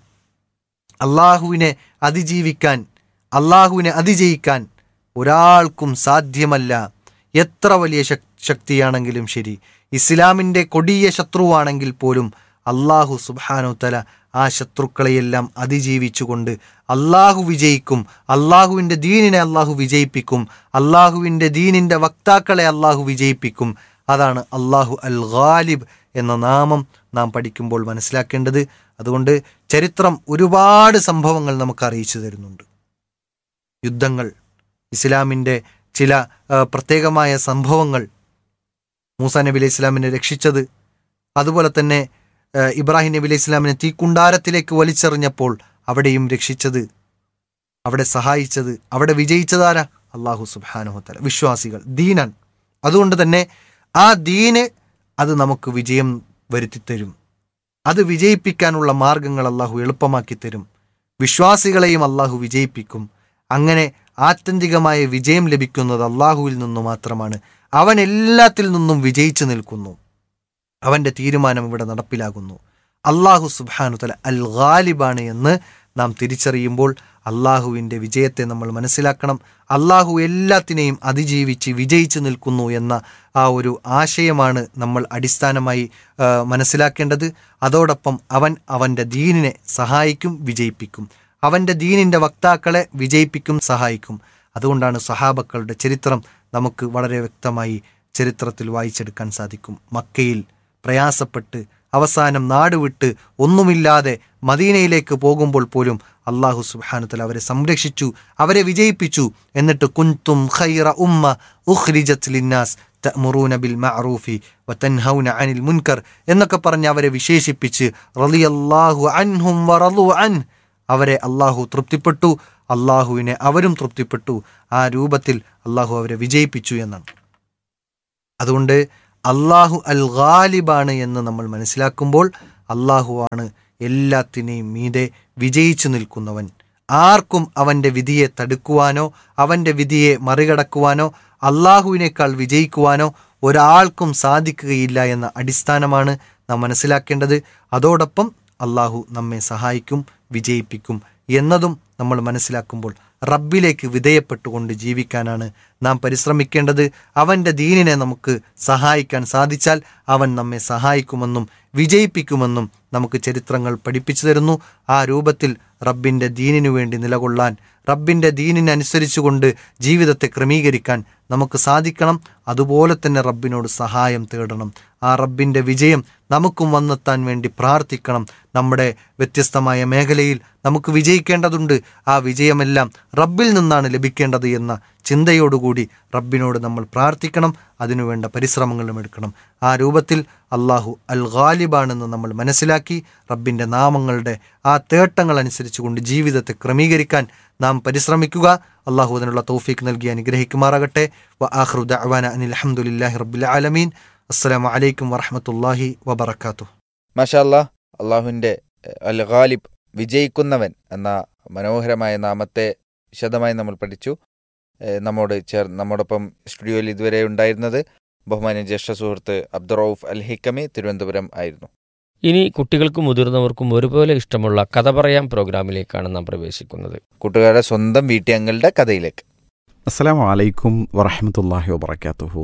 അള്ളാഹുവിനെ അതിജീവിക്കാൻ, അള്ളാഹുവിനെ അതിജയിക്കാൻ ഒരാൾക്കും സാധ്യമല്ല. എത്ര വലിയ ശക്- ശക്തിയാണെങ്കിലും ശരി, ഇസ്ലാമിൻ്റെ കൊടിയ ശത്രുവാണെങ്കിൽ പോലും അള്ളാഹു സുബ്ഹാനഹു തആല ആ ശത്രുക്കളെയെല്ലാം അതിജീവിച്ചുകൊണ്ട് അള്ളാഹു വിജയിക്കും. അള്ളാഹുവിൻ്റെ ദീനിനെ അള്ളാഹു വിജയിപ്പിക്കും. അള്ളാഹുവിൻ്റെ ദീനിൻ്റെ വക്താക്കളെ അള്ളാഹു വിജയിപ്പിക്കും. അതാണ് അള്ളാഹു അൽ ഗാലിബ് എന്ന നാമം നാം പഠിക്കുമ്പോൾ മനസ്സിലാക്കേണ്ടത്. അതുകൊണ്ട് ചരിത്രം ഒരുപാട് സംഭവങ്ങൾ നമുക്ക് അറിയിച്ചു തരുന്നുണ്ട്. യുദ്ധങ്ങൾ, ഇസ്ലാമിൻ്റെ ചില ആ, പ്രത്യേകമായ സംഭവങ്ങൾ, മൂസാ നബി അലൈഹി ഇസ്ലാമിനെ രക്ഷിച്ചത്, അതുപോലെ തന്നെ ആ, ഇബ്രാഹിം നബി അലൈഹി ഇസ്ലാമിനെ തീക്കുണ്ടാരത്തിലേക്ക് വലിച്ചെറിഞ്ഞപ്പോൾ അവിടെയും രക്ഷിച്ചത്, അവിടെ സഹായിച്ചത്, അവിടെ വിജയിച്ചതാരാ? അള്ളാഹു സുബ്ഹാനഹു വ തആല. വിശ്വാസികൾ, ദീനാൻ. അതുകൊണ്ട് തന്നെ ആ ദീന് അത് നമുക്ക് വിജയം വരുത്തിത്തരും. അത് വിജയിപ്പിക്കാനുള്ള മാർഗങ്ങൾ അള്ളാഹു എളുപ്പമാക്കി തരും. വിശ്വാസികളെയും അള്ളാഹു വിജയിപ്പിക്കും. അങ്ങനെ ആത്യന്തികമായ വിജയം ലഭിക്കുന്നത് അള്ളാഹുവിൽ നിന്നു മാത്രമാണ്. അവൻ എല്ലാത്തിൽ നിന്നും വിജയിച്ചു നിൽക്കുന്നു. അവൻ്റെ തീരുമാനം ഇവിടെ നടപ്പിലാകുന്നു. അള്ളാഹു സുബ്ഹാനഹു തആല അൽ ഗാലിബാണ് എന്ന് നാം തിരിച്ചറിയുമ്പോൾ അള്ളാഹുവിൻ്റെ വിജയത്തെ നമ്മൾ മനസ്സിലാക്കണം. അള്ളാഹു എല്ലാത്തിനെയും അതിജീവിച്ച് വിജയിച്ചു നിൽക്കുന്നു എന്ന ആ ഒരു ആശയമാണ് നമ്മൾ അടിസ്ഥാനമായി ആ, മനസ്സിലാക്കേണ്ടത്. അതോടൊപ്പം അവൻ അവൻ്റെ ദീനിനെ സഹായിക്കും, വിജയിപ്പിക്കും. അവൻ്റെ ദീനിൻ്റെ വക്താക്കളെ വിജയിപ്പിക്കും, സഹായിക്കും. അതുകൊണ്ടാണ് സഹാബക്കളുടെ ചരിത്രം നമുക്ക് വളരെ വ്യക്തമായി ചരിത്രത്തിൽ വായിച്ചെടുക്കാൻ സാധിക്കും. മക്കയിൽ പ്രയാസപ്പെട്ട് അവസാനം നാടുവിട്ട് ഒന്നുമില്ലാതെ മദീനയിലേക്ക് പോകുമ്പോൾ പോലും അള്ളാഹു സുബ്ഹാനഹു തആല അവരെ സംരക്ഷിച്ചു, അവരെ വിജയിപ്പിച്ചു. എന്നിട്ട് കുൻതും ഖൈറ ഉമ്മ ഉഖ്രിജത് ലിന്നാസ് തഅ്മുറൂന ബിൽ മഅറൂഫി വതൻഹൗന അനിൽ മുൻകർ എന്നൊക്കെ പറഞ്ഞ് അവരെ വിശേഷിപ്പിച്ച് റളിയല്ലാഹു അൻഹും വറളു അൻ, അവരെ അള്ളാഹു തൃപ്തിപ്പെട്ടു, അള്ളാഹുവിനെ അവരും തൃപ്തിപ്പെട്ടു. ആ രൂപത്തിൽ അള്ളാഹു അവരെ വിജയിപ്പിച്ചു എന്നാണ്. അതുകൊണ്ട് അള്ളാഹു അൽ ഗാലിബാണ് എന്ന് നമ്മൾ മനസ്സിലാക്കുമ്പോൾ അള്ളാഹുവാണ് എല്ലാത്തിനെയും മീതെ വിജയിച്ചു നിൽക്കുന്നവൻ. ആർക്കും അവൻ്റെ വിധിയെ തടുക്കുവാനോ അവൻ്റെ വിധിയെ മറികടക്കുവാനോ അള്ളാഹുവിനേക്കാൾ വിജയിക്കുവാനോ ഒരാൾക്കും സാധിക്കുകയില്ല എന്ന അടിസ്ഥാനമാണ് നാം മനസ്സിലാക്കേണ്ടത്. അതോടൊപ്പം അള്ളാഹു നമ്മെ സഹായിക്കും, വിജയിപ്പിക്കും എന്നതും നമ്മൾ മനസ്സിലാക്കുമ്പോൾ റബ്ബിലേക്ക് വിധേയപ്പെട്ടുകൊണ്ട് ജീവിക്കാനാണ് നാം പരിശ്രമിക്കേണ്ടത്. അവൻ്റെ ദീനിനെ നമുക്ക് സഹായിക്കാൻ സാധിച്ചാൽ അവൻ നമ്മെ സഹായിക്കുമെന്നും വിജയിപ്പിക്കുമെന്നും നമുക്ക് ചരിത്രങ്ങൾ പഠിപ്പിച്ചു തരുന്നു. ആ രൂപത്തിൽ റബ്ബിൻ്റെ ദീനിനു വേണ്ടി നിലകൊള്ളാൻ, റബ്ബിൻ്റെ ദീനിനനുസരിച്ചുകൊണ്ട് ജീവിതത്തെ ക്രമീകരിക്കാൻ നമുക്ക് സാധിക്കണം. അതുപോലെ തന്നെ റബ്ബിനോട് സഹായം തേടണം. ആ റബ്ബിൻ്റെ വിജയം നമുക്കും വന്നെത്താൻ വേണ്ടി പ്രാർത്ഥിക്കണം. നമ്മുടെ വ്യത്യസ്തമായ മേഖലയിൽ നമുക്ക് വിജയിക്കേണ്ടതുണ്ട്. ആ വിജയമെല്ലാം റബ്ബിൽ നിന്നാണ് ലഭിക്കേണ്ടത് എന്ന ചിന്തയോടുകൂടി റബ്ബിനോട് നമ്മൾ പ്രാർത്ഥിക്കണം. അതിനുവേണ്ട പരിശ്രമങ്ങളും എടുക്കണം. ആ രൂപത്തിൽ അള്ളാഹു അൽ ഗാലിബാണെന്ന് നമ്മൾ മനസ്സിലാക്കി റബ്ബിൻ്റെ നാമങ്ങളുടെ ആ തേട്ടങ്ങൾ അനുസരിച്ചുകൊണ്ട് ജീവിതത്തെ ക്രമീകരിക്കാൻ നാം പരിശ്രമിക്കുക. അള്ളാഹു അതിനുള്ള തൗഫീഖ് നൽകി അനുഗ്രഹിക്കുമാറാകട്ടെ. വ ആഖിറു ദഅ്വാന അനിൽ ഹംദുലില്ലാഹി റബ്ബിൽ ആലമീൻ. അസ്സലാമു അലൈക്കും വറഹ്മത്തുള്ളാഹി വബറകാതുഹു. മാഷാ അല്ലാ, അള്ളാഹുവിൻ്റെ അൽ ഗാലിബ്, വിജയിക്കുന്നവൻ എന്ന മനോഹരമായ നാമത്തെ വിശദമായി നമ്മൾ പഠിച്ചു. ഏഹ് നമ്മോട് ചേർ നമ്മോടൊപ്പം സ്റ്റുഡിയോയിൽ ഇതുവരെ ഉണ്ടായിരുന്നത് ബഹുമാന്യ ജ്യേഷ്ഠ സുഹൃത്ത് അബ്ദുറൌഫ് അൽ ഹിക്കമി, തിരുവനന്തപുരം ആയിരുന്നു. ഇനി കുട്ടികൾക്കും മുതിർന്നവർക്കും ഒരുപോലെ ഇഷ്ടമുള്ള കഥ പറയാം പ്രോഗ്രാമിലേക്കാണ് നാം പ്രവേശിക്കുന്നത്. കൂട്ടുകാരുടെ സ്വന്തം വീട്ടിയങ്ങളുടെ കഥയിലേക്ക്. അസ്സലാമു അലൈക്കും വറഹ്മത്തുള്ളാഹി വബറകാതുഹു.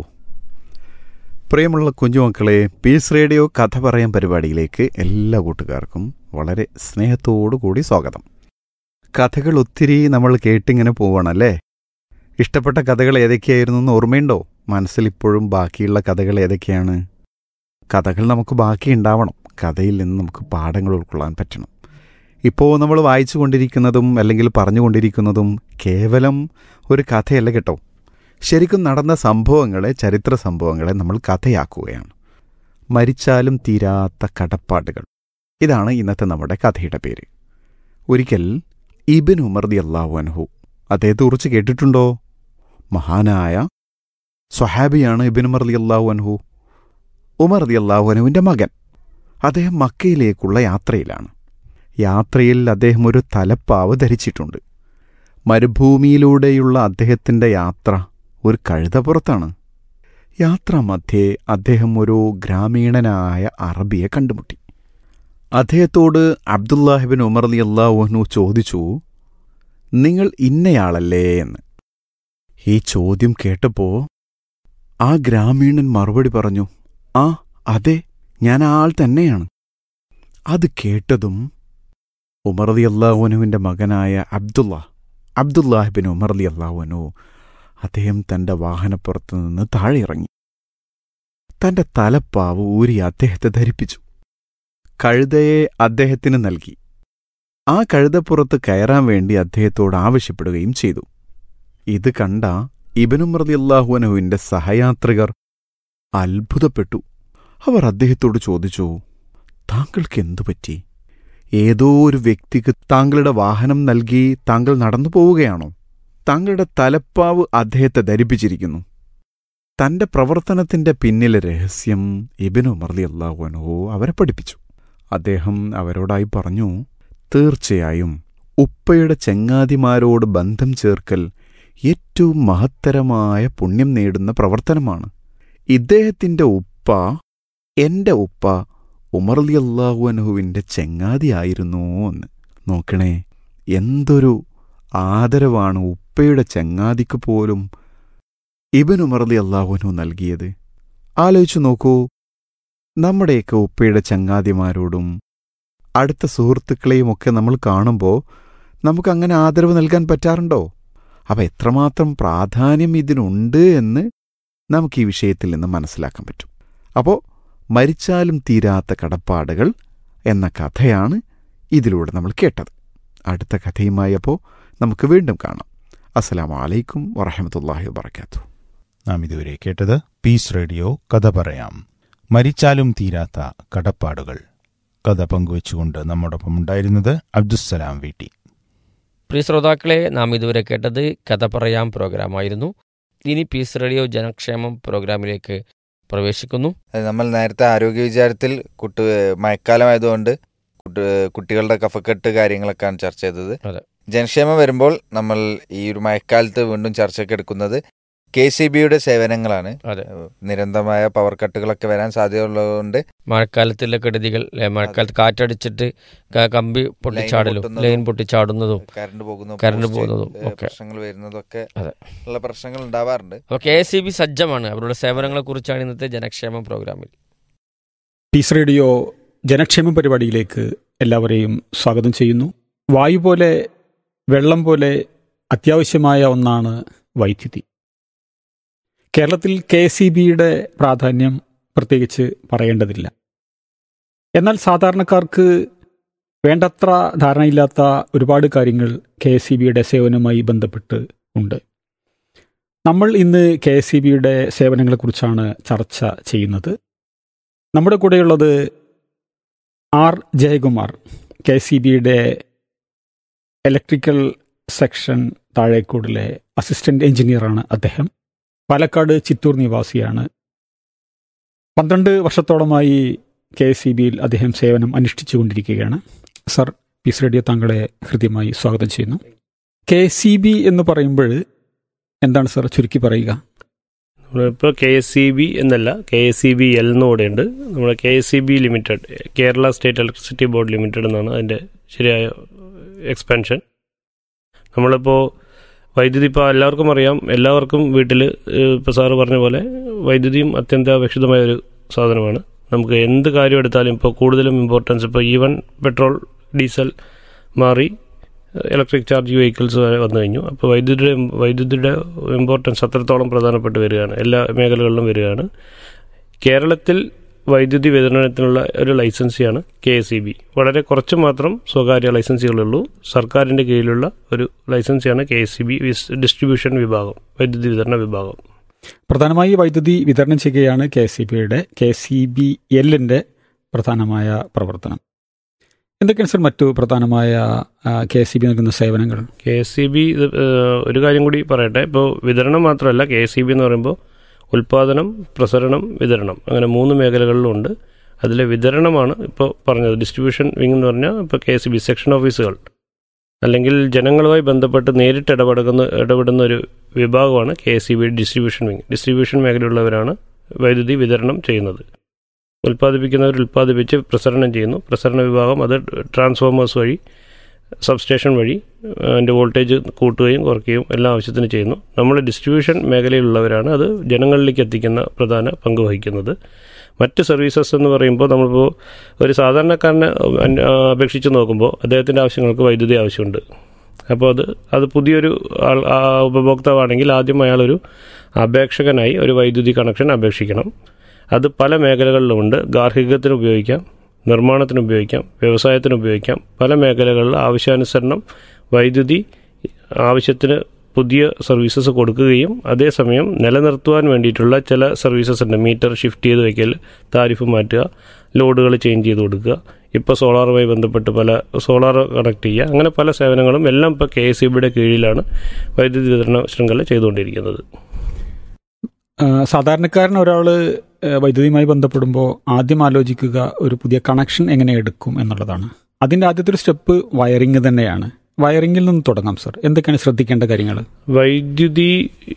പ്രിയമുള്ള കുഞ്ഞുമക്കളെ, പീസ് റേഡിയോ കഥ പറയാൻ പരിപാടിയിലേക്ക് എല്ലാ കൂട്ടുകാർക്കും വളരെ സ്നേഹത്തോടു കൂടി സ്വാഗതം. കഥകൾ ഒത്തിരി നമ്മൾ കേട്ടിങ്ങനെ പോവണല്ലേ. ഇഷ്ടപ്പെട്ട കഥകൾ ഏതൊക്കെയായിരുന്നു എന്ന് ഓർമ്മയുണ്ടോ? മനസ്സിൽ ഇപ്പോഴും ബാക്കിയുള്ള കഥകൾ ഏതൊക്കെയാണ്? കഥകൾ നമുക്ക് ബാക്കി ഉണ്ടാവണം. കഥയിൽ നിന്ന് നമുക്ക് പാഠങ്ങൾ ഉൾക്കൊള്ളാൻ പറ്റണം. ഇപ്പോൾ നമ്മൾ വായിച്ചു കൊണ്ടിരിക്കുന്നതും അല്ലെങ്കിൽ പറഞ്ഞുകൊണ്ടിരിക്കുന്നതും കേവലം ഒരു കഥയല്ല കേട്ടോ. ശരിക്കും നടന്ന സംഭവങ്ങളെ, ചരിത്ര സംഭവങ്ങളെ നമ്മൾ കഥയാക്കുകയാണ്. മരിച്ചാലും തീരാത്ത കടപ്പാടുകൾ, ഇതാണ് ഇന്നത്തെ നമ്മുടെ കഥയുടെ പേര്. ഒരിക്കൽ ഇബ്നു ഉമർ റളിയല്ലാഹു അൻഹു, അദ്ദേഹത്തെ കുറിച്ച് കേട്ടിട്ടുണ്ടോ? മഹാനായ സ്വഹാബിയാണ് ഇബ്നു ഉമർ റളിയല്ലാഹു അൻഹു. ഉമർ റളിയല്ലാഹു അൻഹുവിൻ്റെ മകൻ. അദ്ദേഹം മക്കയിലേക്കുള്ള യാത്രയിലാണ്. യാത്രയിൽ അദ്ദേഹം ഒരു തലപ്പാവ് ധരിച്ചിട്ടുണ്ട്. മരുഭൂമിയിലൂടെയുള്ള അദ്ദേഹത്തിൻ്റെ യാത്ര ഒരു കഴുതപ്പുറത്താണ്. യാത്രാമധ്യേ അദ്ദേഹം ഒരു ഗ്രാമീണനായ അറബിയെ കണ്ടുമുട്ടി. അദ്ദേഹത്തോട് അബ്ദുല്ലാഹിബിൻ ഉമർ റളിയല്ലാഹു അൻഹു ചോദിച്ചു, നിങ്ങൾ ഇന്നയാളല്ലേ എന്ന്. ഈ ചോദ്യം കേട്ടപ്പോൾ ആ ഗ്രാമീണൻ മറുപടി പറഞ്ഞു, ആ അതെ, ഞാൻ ആ ആൾ തന്നെയാണ്. അത് കേട്ടതും ഉമർ റളിയല്ലാഹു അൻഹുവിൻ്റെ മകനായ അബ്ദുള്ള അബ്ദുല്ലാഹിബിൻ ഉമർ റളിയല്ലാഹു അൻഹു അദ്ദേഹം തൻ്റെ വാഹനപ്പുറത്തു നിന്ന് താഴെ ഇറങ്ങി. തൻ്റെ തലപ്പാവ് ഊരി അദ്ദേഹത്തെ ധരിപ്പിച്ചു. കഴുതയെ അദ്ദേഹത്തിന് നൽകി. ആ കഴുതപ്പുറത്ത് കയറാൻ വേണ്ടി അദ്ദേഹത്തോട് ആവശ്യപ്പെടുകയും ചെയ്തു. ഇത് കണ്ട ഇബ്നു ഉമർ റളിയല്ലാഹു അൻഹുവിൻ്റെ സഹയാത്രികർ അത്ഭുതപ്പെട്ടു. അവർ അദ്ദേഹത്തോട് ചോദിച്ചു, താങ്കൾക്ക് എന്തു പറ്റി? ഏതോ ഒരു വ്യക്തിക്ക് താങ്കളുടെ വാഹനം നൽകി താങ്കൾ നടന്നു പോവുകയാണോ? താങ്കളുടെ തലപ്പാവ് അദ്ദേഹത്തെ ധരിപ്പിച്ചിരിക്കുന്നു. തന്റെ പ്രവർത്തനത്തിന്റെ പിന്നിലെ രഹസ്യം ഇബ്നു ഉമർ റളിയല്ലാഹു അൻഹു അവരെ പഠിപ്പിച്ചു. അദ്ദേഹം അവരോടായി പറഞ്ഞു, തീർച്ചയായും ഉപ്പയുടെ ചങ്ങാതിമാരോട് ബന്ധം ചേർക്കൽ ഏറ്റവും മഹത്തരമായ പുണ്യം നേടുന്ന പ്രവർത്തനമാണ്. ഇദ്ദേഹത്തിന്റെ ഉപ്പ, എന്റെ ഉപ്പ ഉമർ റളിയല്ലാഹു അൻഹുവിന്റെ ചങ്ങാതിയായിരുന്നു എന്ന്. നോക്കണേ, എന്തൊരു ആദരവാണ് ഉപ്പയുടെ ചങ്ങാതിക്ക് പോലും ഇബ്നു ഉമർ റളിയല്ലാഹു അൻഹു നൽകിയത്. ആലോചിച്ചു നോക്കൂ, നമ്മുടെയൊക്കെ ഉപ്പയുടെ ചങ്ങാതിമാരോടും അടുത്ത സുഹൃത്തുക്കളെയുമൊക്കെ നമ്മൾ കാണുമ്പോൾ നമുക്കങ്ങനെ ആദരവ് നൽകാൻ പറ്റാറുണ്ടോ? അപ്പം എത്രമാത്രം പ്രാധാന്യം ഇതിനുണ്ട് എന്ന് നമുക്ക് ഈ വിഷയത്തിൽ നിന്ന് മനസ്സിലാക്കാൻ പറ്റും. അപ്പോൾ മരിച്ചാലും തീരാത്ത കടപ്പാടുകൾ എന്ന കഥയാണ് ഇതിലൂടെ നമ്മൾ കേട്ടത്. അടുത്ത കഥയുമായി അപ്പോൾ നമുക്ക് വീണ്ടും കാണാം. അസ്സലാമു അലൈക്കും വറഹ്മത്തുള്ളാഹി വബറകാതുഹു. നാം ഇതുവരെ കേട്ടത് പീസ് റേഡിയോ കഥ പറയാം, മരിച്ചാലും തീരാത്ത കടപ്പാടുകൾ. കഥ പങ്കുവെച്ചുകൊണ്ട് നമ്മോടൊപ്പം ഉണ്ടായിരുന്നത് അബ്ദുസ്സലാം വീട്ടി. പ്രിയ ശ്രോതാക്കളെ, നാം ഇതുവരെ കേട്ടത് കഥ പറയാം പ്രോഗ്രാമായിരുന്നു. ഇനി പീസ് റേഡിയോ ജനക്ഷേമം പ്രോഗ്രാമിലേക്ക് പ്രവേശിക്കുന്നു. നമ്മൾ നേരത്തെ ആരോഗ്യ വിചാരത്തിൽ കുട്ടി മഴക്കാലമായതുകൊണ്ട് കുട്ടികളുടെ കഫക്കെട്ട് കാര്യങ്ങളൊക്കെയാണ് ചർച്ച ചെയ്തത്. ജനക്ഷേമം വരുമ്പോൾ നമ്മൾ ഈ ഒരു മഴക്കാലത്ത് വീണ്ടും ചർച്ചയ്ക്ക് എടുക്കുന്നത് കെ സി ബിയുടെ സേവനങ്ങളാണ്. നിരന്തരമായ പവർ കട്ടുകളൊക്കെ വരാൻ സാധ്യതയുള്ളതുകൊണ്ട് മഴക്കാലത്തിലെ കെടുതികൾ, മഴക്കാലത്ത് കാറ്റടിച്ചിട്ട് കമ്പി പൊട്ടിച്ചാടലും ലൈൻ പൊട്ടിച്ചാടുന്നതും കറണ്ട് പോകുന്നതും കറണ്ട് പോകുന്നതും പ്രശ്നങ്ങൾ വരുന്നതൊക്കെ ഉള്ള പ്രശ്നങ്ങൾ ഉണ്ടാവാറുണ്ട്. അപ്പോൾ കെ എസ് ഇ ബി സജ്ജമാണ്. അവരുടെ സേവനങ്ങളെ കുറിച്ചാണ് ഇന്നത്തെ ജനക്ഷേമം പ്രോഗ്രാമിൽ. പീസ് റേഡിയോ ജനക്ഷേമ പരിപാടിയിലേക്ക് എല്ലാവരെയും സ്വാഗതം ചെയ്യുന്നു. വായു പോലെ വെള്ളം പോലെ അത്യാവശ്യമായ ഒന്നാണ് വൈദ്യുതി. കേരളത്തിൽ കെ എസ് ഇ ബിയുടെ പ്രാധാന്യം പ്രത്യേകിച്ച് പറയേണ്ടതില്ല. എന്നാൽ സാധാരണക്കാർക്ക് വേണ്ടത്ര ധാരണയില്ലാത്ത ഒരുപാട് കാര്യങ്ങൾ കെ എസ് ഇ ബിയുടെ സേവനവുമായി ബന്ധപ്പെട്ട് ഉണ്ട്. നമ്മൾ ഇന്ന് കെ എസ് ഇ ബിയുടെ സേവനങ്ങളെക്കുറിച്ചാണ് ചർച്ച ചെയ്യുന്നത്. നമ്മുടെ കൂടെയുള്ളത് R Jayakumar, K S E ബിയുടെ ഇലക്ട്രിക്കൽ സെക്ഷൻ താഴേക്കോടിലെ അസിസ്റ്റന്റ് എഞ്ചിനീയറാണ് അദ്ദേഹം. പാലക്കാട് ചിറ്റൂർ നിവാസിയാണ്. പന്ത്രണ്ട് വർഷത്തോളമായി കെ എസ് ഇ ബിയിൽ അദ്ദേഹം സേവനം അനുഷ്ഠിച്ചുകൊണ്ടിരിക്കുകയാണ്. സർ, പീസ് റേഡിയോ താങ്കളെ ഹൃദ്യമായി സ്വാഗതം ചെയ്യുന്നു. കെ എസ് ഇ ബി എന്ന് പറയുമ്പോൾ എന്താണ് സർ ചുരുക്കി പറയുക? നമ്മളിപ്പോൾ കെ എസ് ഇ ബി എന്നല്ല, K S E B L എന്നൂടെയുണ്ട്. നമ്മുടെ K S E B limited, Kerala state electricity board limited എന്നാണ് അതിൻ്റെ ശരിയായ എക്സ്പാൻഷൻ. നമ്മളിപ്പോൾ വൈദ്യുതി ഇപ്പോൾ എല്ലാവർക്കും അറിയാം, എല്ലാവർക്കും വീട്ടിൽ ഇപ്പോൾ സാറ് പറഞ്ഞ പോലെ വൈദ്യുതിയും അത്യന്താപേക്ഷിതമായ ഒരു സാധനമാണ്. നമുക്ക് എന്ത് കാര്യം എടുത്താലും ഇപ്പോൾ കൂടുതലും ഇമ്പോർട്ടൻസ് ഇപ്പോൾ ഈവൻ പെട്രോൾ ഡീസൽ മാറി ഇലക്ട്രിക് ചാർജ് വെഹിക്കിൾസ് വരെ വന്നു കഴിഞ്ഞു. അപ്പോൾ വൈദ്യുതിയുടെ വൈദ്യുതിയുടെ ഇമ്പോർട്ടൻസ് അത്രത്തോളം പ്രധാനപ്പെട്ട് വരികയാണ്, എല്ലാ മേഖലകളിലും വരികയാണ്. കേരളത്തിൽ വൈദ്യുതി വിതരണത്തിനുള്ള ഒരു ലൈസൻസിയാണ് കെ എസ് ഇ ബി. വളരെ കുറച്ച് മാത്രം സ്വകാര്യ ലൈസൻസികളുള്ളൂ. സർക്കാരിൻ്റെ കീഴിലുള്ള ഒരു ലൈസൻസിയാണ് K S E B distribution വിഭാഗം, വൈദ്യുതി വിതരണ വിഭാഗം. പ്രധാനമായി വൈദ്യുതി വിതരണം ചെയ്യുകയാണ് കെ എസ് ഇ ബിയുടെ കെ എസ് ഇ ബി എല്ലിൻ്റെ പ്രധാനമായ പ്രവർത്തനം. എന്തൊക്കെയാണ് സർ മറ്റു പ്രധാനമായ കെ എസ് ഇ ബി നൽകുന്ന സേവനങ്ങൾ? കെ എസ് ഇ ബി ഒരു കാര്യം കൂടി പറയട്ടെ. ഇപ്പോൾ വിതരണം മാത്രമല്ല, കെ എസ് ഇ ബി എന്ന് പറയുമ്പോൾ ഉൽപ്പാദനം, പ്രസരണം, വിതരണം, അങ്ങനെ മൂന്ന് മേഖലകളിലുണ്ട്. അതിലെ വിതരണമാണ് ഇപ്പോൾ പറഞ്ഞത്. ഡിസ്ട്രിബ്യൂഷൻ വിങ് എന്ന് പറഞ്ഞാൽ ഇപ്പോൾ K S E B section ഓഫീസുകൾ, അല്ലെങ്കിൽ ജനങ്ങളുമായി ബന്ധപ്പെട്ട് നേരിട്ട് ഇടപെടുന്ന ഇടപെടുന്ന ഒരു വിഭാഗമാണ് K S E B distribution wing. Distribution മേഖലയുള്ളവരാണ് വൈദ്യുതി വിതരണം ചെയ്യുന്നത്. ഉൽപ്പാദിപ്പിക്കുന്നവർ ഉൽപ്പാദിപ്പിച്ച് പ്രസരണം ചെയ്യുന്നു. പ്രസരണ വിഭാഗം അത് ട്രാൻസ്ഫോമേഴ്സ് വഴി, സബ്സ്റ്റേഷൻ വഴി അതിൻ്റെ വോൾട്ടേജ് കൂട്ടുകയും കുറയ്ക്കുകയും എല്ലാ ആവശ്യത്തിന് ചെയ്യുന്നു. നമ്മൾ ഡിസ്ട്രിബ്യൂഷൻ മേഖലയിലുള്ളവരാണ് അത് ജനങ്ങളിലേക്ക് എത്തിക്കുന്ന പ്രധാന പങ്ക് വഹിക്കുന്നത്. മറ്റ് സർവീസസ് എന്ന് പറയുമ്പോൾ നമ്മളിപ്പോൾ ഒരു സാധാരണക്കാരനെ അപേക്ഷിച്ച് നോക്കുമ്പോൾ അദ്ദേഹത്തിൻ്റെ ആവശ്യങ്ങൾക്ക് വൈദ്യുതി ആവശ്യമുണ്ട്. അപ്പോൾ അത് അത് പുതിയൊരു ആൾ ഉപഭോക്താവാണെങ്കിൽ ആദ്യം അയാളൊരു അപേക്ഷകനായി ഒരു വൈദ്യുതി കണക്ഷൻ അപേക്ഷിക്കണം. അത് പല മേഖലകളിലുമുണ്ട്. ഗാർഹികത്തിന് ഉപയോഗിക്കാം, നിർമ്മാണത്തിന് ഉപയോഗിക്കാം, വ്യവസായത്തിന് ഉപയോഗിക്കാം. പല മേഖലകളിൽ ആവശ്യാനുസരണം വൈദ്യുതി ആവശ്യത്തിന് പുതിയ സർവീസസ് കൊടുക്കുകയും അതേസമയം നിലനിർത്തുവാൻ വേണ്ടിയിട്ടുള്ള ചില സർവീസസ് ഉണ്ട്. മീറ്റർ ഷിഫ്റ്റ് ചെയ്ത് വയ്ക്കൽ, താരിഫ് മാറ്റുക, ലോഡുകൾ ചേഞ്ച് ചെയ്ത് കൊടുക്കുക, ഇപ്പോൾ സോളാറുമായി ബന്ധപ്പെട്ട് പല സോളാർ കണക്ട് ചെയ്യുക, അങ്ങനെ പല സേവനങ്ങളും എല്ലാം ഇപ്പോൾ കെ എസ് ഇ ബിയുടെ കീഴിലാണ് വൈദ്യുതി വിതരണ ശൃംഖല ചെയ്തുകൊണ്ടിരിക്കുന്നത്. സാധാരണക്കാരൻ ഒരാൾ വൈദ്യുതിയുമായി ബന്ധപ്പെടുമ്പോൾ ആദ്യം ആലോചിക്കുക ഒരു പുതിയ കണക്ഷൻ എങ്ങനെ എടുക്കും എന്നുള്ളതാണ്. അതിൻ്റെ ആദ്യത്തെ ഒരു സ്റ്റെപ്പ് വയറിംഗ് തന്നെയാണ്. വയറിങ്ങിൽ നിന്ന് തുടങ്ങാം സർ. എന്തൊക്കെയാണ് ശ്രദ്ധിക്കേണ്ട കാര്യങ്ങൾ? വൈദ്യുതി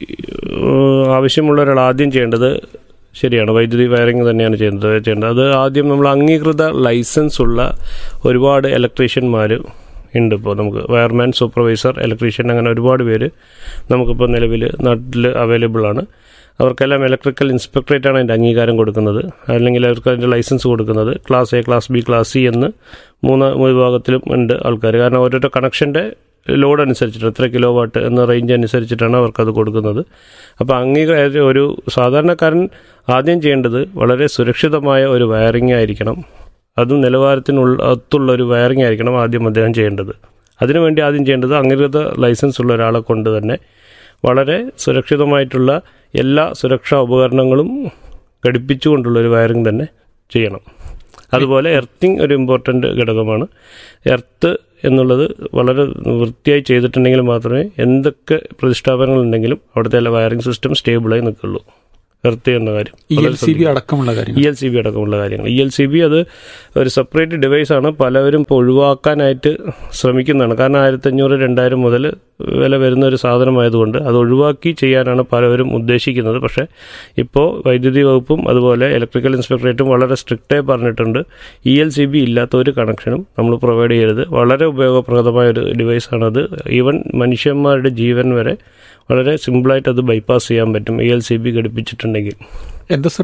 ആവശ്യമുള്ള ഒരാൾ ആദ്യം ചെയ്യേണ്ടത്, ശരിയാണ്, വൈദ്യുതി വയറിംഗ് തന്നെയാണ് ചെയ്യുന്നത് ചെയ്യേണ്ടത് അത് ആദ്യം നമ്മൾ അംഗീകൃത ലൈസൻസ് ഉള്ള ഒരുപാട് ഇലക്ട്രീഷ്യന്മാർ ഉണ്ട്. ഇപ്പോൾ നമുക്ക് വയർമാൻ, സൂപ്പർവൈസർ, ഇലക്ട്രീഷ്യൻ, അങ്ങനെ ഒരുപാട് പേര് നമുക്കിപ്പോൾ നിലവിൽ നാട്ടിൽ അവൈലബിൾ ആണ്. അവർക്കെല്ലാം ഇലക്ട്രിക്കൽ ഇൻസ്പെക്ടറേറ്റാണ് അതിൻ്റെ അംഗീകാരം കൊടുക്കുന്നത്, അല്ലെങ്കിൽ അവർക്ക് അതിൻ്റെ ലൈസൻസ് കൊടുക്കുന്നത്. Class A, class B, class C എന്ന് മൂന്ന് വിഭാഗത്തിലും ഉണ്ട് ആൾക്കാർ. കാരണം ഓരോരോ കണക്ഷൻ്റെ ലോഡ് അനുസരിച്ചിട്ട് എത്ര കിലോ വാട്ട് എന്ന റേഞ്ച് അനുസരിച്ചിട്ടാണ് അവർക്കത് കൊടുക്കുന്നത്. അപ്പോൾ അംഗീകാരം ഒരു സാധാരണക്കാരൻ ആദ്യം ചെയ്യേണ്ടത് വളരെ സുരക്ഷിതമായ ഒരു വയറിംഗ് ആയിരിക്കണം. അതും നിലവാരത്തിനുള്ള ഒത്തുള്ള ഒരു വയറിംഗ് ആയിരിക്കണം ആദ്യം അദ്ദേഹം ചെയ്യേണ്ടത്. അതിനുവേണ്ടി ആദ്യം ചെയ്യേണ്ടത് അംഗീകൃത ലൈസൻസ് ഉള്ള ഒരാളെ കൊണ്ട് തന്നെ വളരെ സുരക്ഷിതമായിട്ടുള്ള എല്ലാ സുരക്ഷാ ഉപകരണങ്ങളും ഘടിപ്പിച്ചുകൊണ്ടുള്ള ഒരു വയറിംഗ് തന്നെ ചെയ്യണം. അതുപോലെ എർത്തിങ് ഒരു ഇമ്പോർട്ടൻ്റ് ഘടകമാണ്. എർത്ത് എന്നുള്ളത് വളരെ വൃത്തിയായി ചെയ്തിട്ടുണ്ടെങ്കിൽ മാത്രമേ എന്തൊക്കെ പ്രതിഷ്ഠാപനങ്ങളുണ്ടെങ്കിലും അവിടുത്തെ എല്ലാ വയറിംഗ് സിസ്റ്റം സ്റ്റേബിളായി നിൽക്കുള്ളൂ. എർത്ത് എന്ന കാര്യം ഇ എൽ സി ബി അടക്കമുള്ള കാര്യങ്ങൾ ഇ എൽ സി ബി അടക്കമുള്ള കാര്യങ്ങൾ ഇ എൽ സി ബി അത് ഒരു സെപ്പറേറ്റ് ഡിവൈസാണ്. പലവരും ഇപ്പോൾ ഒഴിവാക്കാനായിട്ട് ശ്രമിക്കുന്നതാണ്. കാരണം ആയിരത്തഞ്ഞൂറ് രണ്ടായിരം മുതൽ വില വരുന്ന ഒരു സാധനമായതുകൊണ്ട് അത് ഒഴിവാക്കി ചെയ്യാനാണ് പലവരും ഉദ്ദേശിക്കുന്നത്. പക്ഷേ ഇപ്പോൾ വൈദ്യുതി വകുപ്പും അതുപോലെ ഇലക്ട്രിക്കൽ ഇൻസ്പെക്ടറേറ്റും വളരെ സ്ട്രിക്റ്റായി പറഞ്ഞിട്ടുണ്ട്, ഇ എൽ സി ബി ഇല്ലാത്ത ഒരു കണക്ഷനും നമ്മൾ പ്രൊവൈഡ് ചെയ്യരുത്. വളരെ ഉപയോഗപ്രദമായ ഒരു ഡിവൈസാണത്. ഈവൻ മനുഷ്യന്മാരുടെ ജീവൻ വരെ വളരെ സിമ്പിളായിട്ട് അത് ബൈപ്പാസ് ചെയ്യാൻ പറ്റും ഇ എൽ സി ബി ഘടിപ്പിച്ചിട്ടുണ്ടെങ്കിൽ. എന്താ sir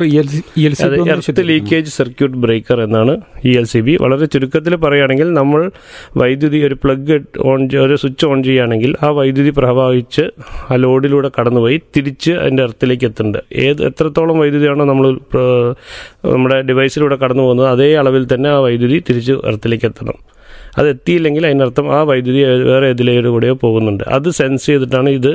earth leakage circuit breaker എന്നാണ് ഇ എൽ സി ബി. വളരെ ചുരുക്കത്തിൽ പറയുകയാണെങ്കിൽ നമ്മൾ വൈദ്യുതി ഒരു പ്ലഗ് ഓൺ ഒരു സ്വിച്ച് ഓൺ ചെയ്യുകയാണെങ്കിൽ ആ വൈദ്യുതി പ്രവഹിച്ച് ആ ലോഡിലൂടെ കടന്നുപോയി തിരിച്ച് അതിൻ്റെ എർത്തിലേക്ക് എത്തുന്നുണ്ട്. ഏത് എത്രത്തോളം വൈദ്യുതിയാണോ നമ്മൾ നമ്മുടെ ഡിവൈസിലൂടെ കടന്നു പോകുന്നത് അതേ അളവിൽ തന്നെ ആ വൈദ്യുതി തിരിച്ച് എർത്തിലേക്ക് എത്തണം. അത് എത്തിയില്ലെങ്കിൽ അതിനർത്ഥം ആ വൈദ്യുതി വേറെ ഏതിലേടെ കൂടെയോ പോകുന്നുണ്ട്. അത് സെൻസ് ചെയ്തിട്ടാണ് ഇത്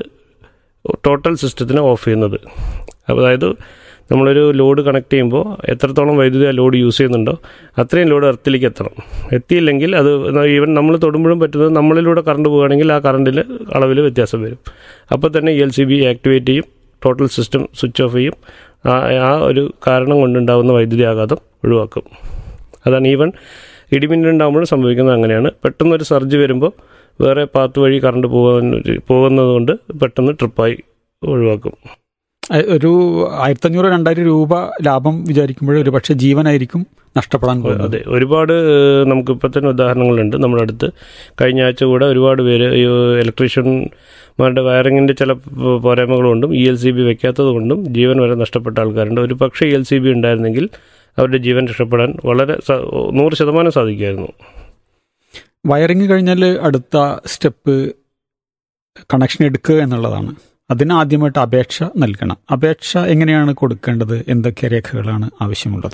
ടോട്ടൽ സിസ്റ്റത്തിനെ ഓഫ് ചെയ്യുന്നത്. അതായത് നമ്മളൊരു ലോഡ് കണക്ട് ചെയ്യുമ്പോൾ എത്രത്തോളം വൈദ്യുതി ആ ലോഡ് യൂസ് ചെയ്യുന്നുണ്ടോ അത്രയും ലോഡ് എർത്തിലേക്ക് എത്തണം. എത്തിയില്ലെങ്കിൽ അത് ഈവൻ നമ്മൾ തൊടുമ്പോഴും പറ്റുന്നത് നമ്മളിലൂടെ കറണ്ട് പോവുകയാണെങ്കിൽ ആ കറണ്ടിൽ അളവിൽ വ്യത്യാസം വരും. അപ്പോൾ തന്നെ E L C B activate ചെയ്യും, ടോട്ടൽ സിസ്റ്റം സ്വിച്ച് ഓഫ് ചെയ്യും. ആ ഒരു കാരണം കൊണ്ടുണ്ടാകുന്ന വൈദ്യുതി ആഘാതം ഒഴിവാക്കും. അതാണ് ഈവൻ ഇടിമിന്നലുണ്ടാകുമ്പോഴും സംഭവിക്കുന്നത് അങ്ങനെയാണ്. പെട്ടെന്നൊരു സർജ് വരുമ്പോൾ വേറെ പാത്ത് വഴി കറണ്ട് പോകാൻ പോകുന്നത് കൊണ്ട് പെട്ടെന്ന് ട്രിപ്പായി ഒഴിവാക്കും. ഒരു ആയിരത്തഞ്ഞൂറ് രണ്ടായിരം രൂപ ലാഭം വിചാരിക്കുമ്പോൾ ഒരു പക്ഷേ ജീവനായിരിക്കും നഷ്ടപ്പെടാൻ പോകുന്നത്. അതെ, ഒരുപാട് നമുക്കിപ്പോൾ തന്നെ ഉദാഹരണങ്ങളുണ്ട് നമ്മുടെ അടുത്ത്. കഴിഞ്ഞ ആഴ്ച കൂടെ ഒരുപാട് പേര് ഇലക്ട്രീഷ്യന്മാരുടെ വയറിങ്ങിൻ്റെ ചില പോരായ്മകളുകൊണ്ടും ഇ എൽ സി ബി വെക്കാത്തത് കൊണ്ടും ജീവൻ വരെ നഷ്ടപ്പെട്ട ആൾക്കാരുണ്ട്. ഒരു പക്ഷേ ഇ എൽ സി ബി ഉണ്ടായിരുന്നെങ്കിൽ അവരുടെ ജീവൻ രക്ഷപ്പെടാൻ വളരെ നൂറ് ശതമാനം സാധിക്കുമായിരുന്നു. വയറിങ് കഴിഞ്ഞാൽ അടുത്ത സ്റ്റെപ്പ് കണക്ഷൻ എടുക്കുക എന്നുള്ളതാണ്. അതിന് ആദ്യമായിട്ട് അപേക്ഷ നൽകണം. അപേക്ഷ എങ്ങനെയാണ് കൊടുക്കേണ്ടത്? എന്തൊക്കെ രേഖകളാണ് ആവശ്യമുള്ളത്?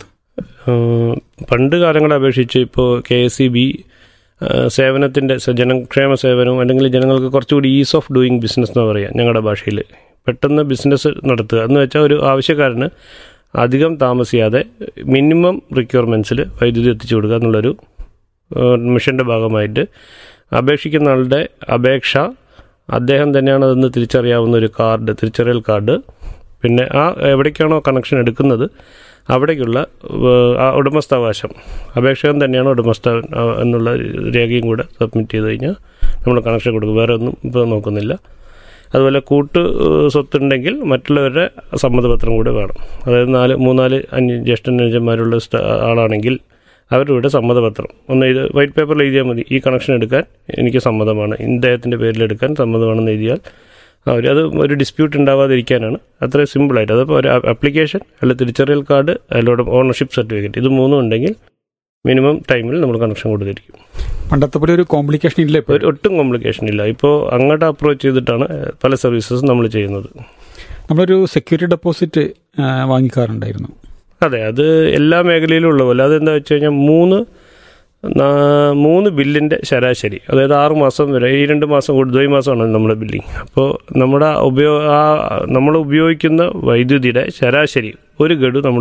പണ്ട് കാലങ്ങളെ അപേക്ഷിച്ച് ഇപ്പോൾ കെ എസ് ഇ ബി സേവനത്തിൻ്റെ ജനക്ഷേമ സേവനവും അല്ലെങ്കിൽ ജനങ്ങൾക്ക് കുറച്ചുകൂടി ഈസ് ഓഫ് ഡൂയിങ് ബിസിനസ് എന്ന് പറയാം ഞങ്ങളുടെ ഭാഷയിൽ. പെട്ടെന്ന് ബിസിനസ് നടത്തുക എന്ന് വെച്ചാൽ ഒരു ആവശ്യക്കാരന് അധികം താമസിയാതെ മിനിമം റിക്വയർമെൻറ്റ്സിൽ വൈദ്യുതി എത്തിച്ചു കൊടുക്കുക എന്നുള്ളൊരു മിഷൻ്റെ ഭാഗമായിട്ട് അപേക്ഷിക്കുന്ന ആളുടെ അപേക്ഷ അദ്ദേഹം തന്നെയാണ് അതെന്ന് തിരിച്ചറിയാവുന്ന ഒരു കാർഡ്, തിരിച്ചറിയൽ കാർഡ്, പിന്നെ ആ എവിടേക്കാണോ കണക്ഷൻ എടുക്കുന്നത് അവിടേക്കുള്ള ഉടമസ്ഥാവകാശം, അപേക്ഷകൻ തന്നെയാണ് ഉടമസ്ഥ എന്നുള്ള രേഖയും കൂടെ സബ്മിറ്റ് ചെയ്ത് കഴിഞ്ഞാൽ നമ്മൾ കണക്ഷൻ കൊടുക്കും. വേറെ ഒന്നും ഇപ്പോൾ നോക്കുന്നില്ല. അതുപോലെ കൂട്ട് സ്വത്തുണ്ടെങ്കിൽ മറ്റുള്ളവരുടെ സമ്മതപത്രം കൂടെ വേണം. അതായത് നാല് മൂന്നാല് അഞ്ച് ജ്യേഷ്ഠനുജന്മാരുള്ള ആളാണെങ്കിൽ അവരുടെ സമ്മതപത്രം ഒന്ന് ഇത് വൈറ്റ് പേപ്പറിൽ എഴുതിയാൽ മതി. ഈ കണക്ഷൻ എടുക്കാൻ എനിക്ക് സമ്മതമാണ്, ഇദ്ദേഹത്തിൻ്റെ പേരിലെടുക്കാൻ സമ്മതമാണെന്ന് എഴുതിയാൽ അവർ അത് ഒരു ഡിസ്പ്യൂട്ട് ഉണ്ടാവാതിരിക്കാനാണ്. അത്രയും സിമ്പിളായിട്ട്. അതപ്പോൾ ഒരു ആപ്ലിക്കേഷൻ അല്ല തിരിച്ചറിയൽ കാർഡ് അതിലൂടെ ഓണർഷിപ്പ് സർട്ടിഫിക്കറ്റ് ഇത് മൂന്നും ഉണ്ടെങ്കിൽ മിനിമം ടൈമിൽ നമ്മൾ കണക്ഷൻ കൊടുത്തിരിക്കും. പണ്ടത്തെ പോലെ ഒരു കോംപ്ലിക്കേഷൻ ഇല്ല, ഒരു ഒട്ടും കോംപ്ലിക്കേഷൻ ഇല്ല. ഇപ്പോൾ അങ്ങോട്ട് അപ്രോച്ച് ചെയ്തിട്ടാണ് പല സർവീസസ് നമ്മൾ ചെയ്യുന്നത്. നമ്മളൊരു സെക്യൂരിറ്റി ഡെപ്പോസിറ്റ് വാങ്ങിക്കാറുണ്ടായിരുന്നു. അതെ, അത് എല്ലാ മേഖലയിലും ഉള്ള പോലെ. അതെന്താ വെച്ച് കഴിഞ്ഞാൽ മൂന്ന് മൂന്ന് ബില്ലിൻ്റെ ശരാശരി, അതായത് ആറ് മാസം വരെ, ഈ രണ്ട് മാസം കൂടി ദ്വൈ മാസമാണ് നമ്മുടെ ബില്ലിങ്. അപ്പോൾ നമ്മുടെ ഉപയോഗ ആ നമ്മൾ ഉപയോഗിക്കുന്ന വൈദ്യുതിയുടെ ശരാശരി ഒരു ഗഡു നമ്മൾ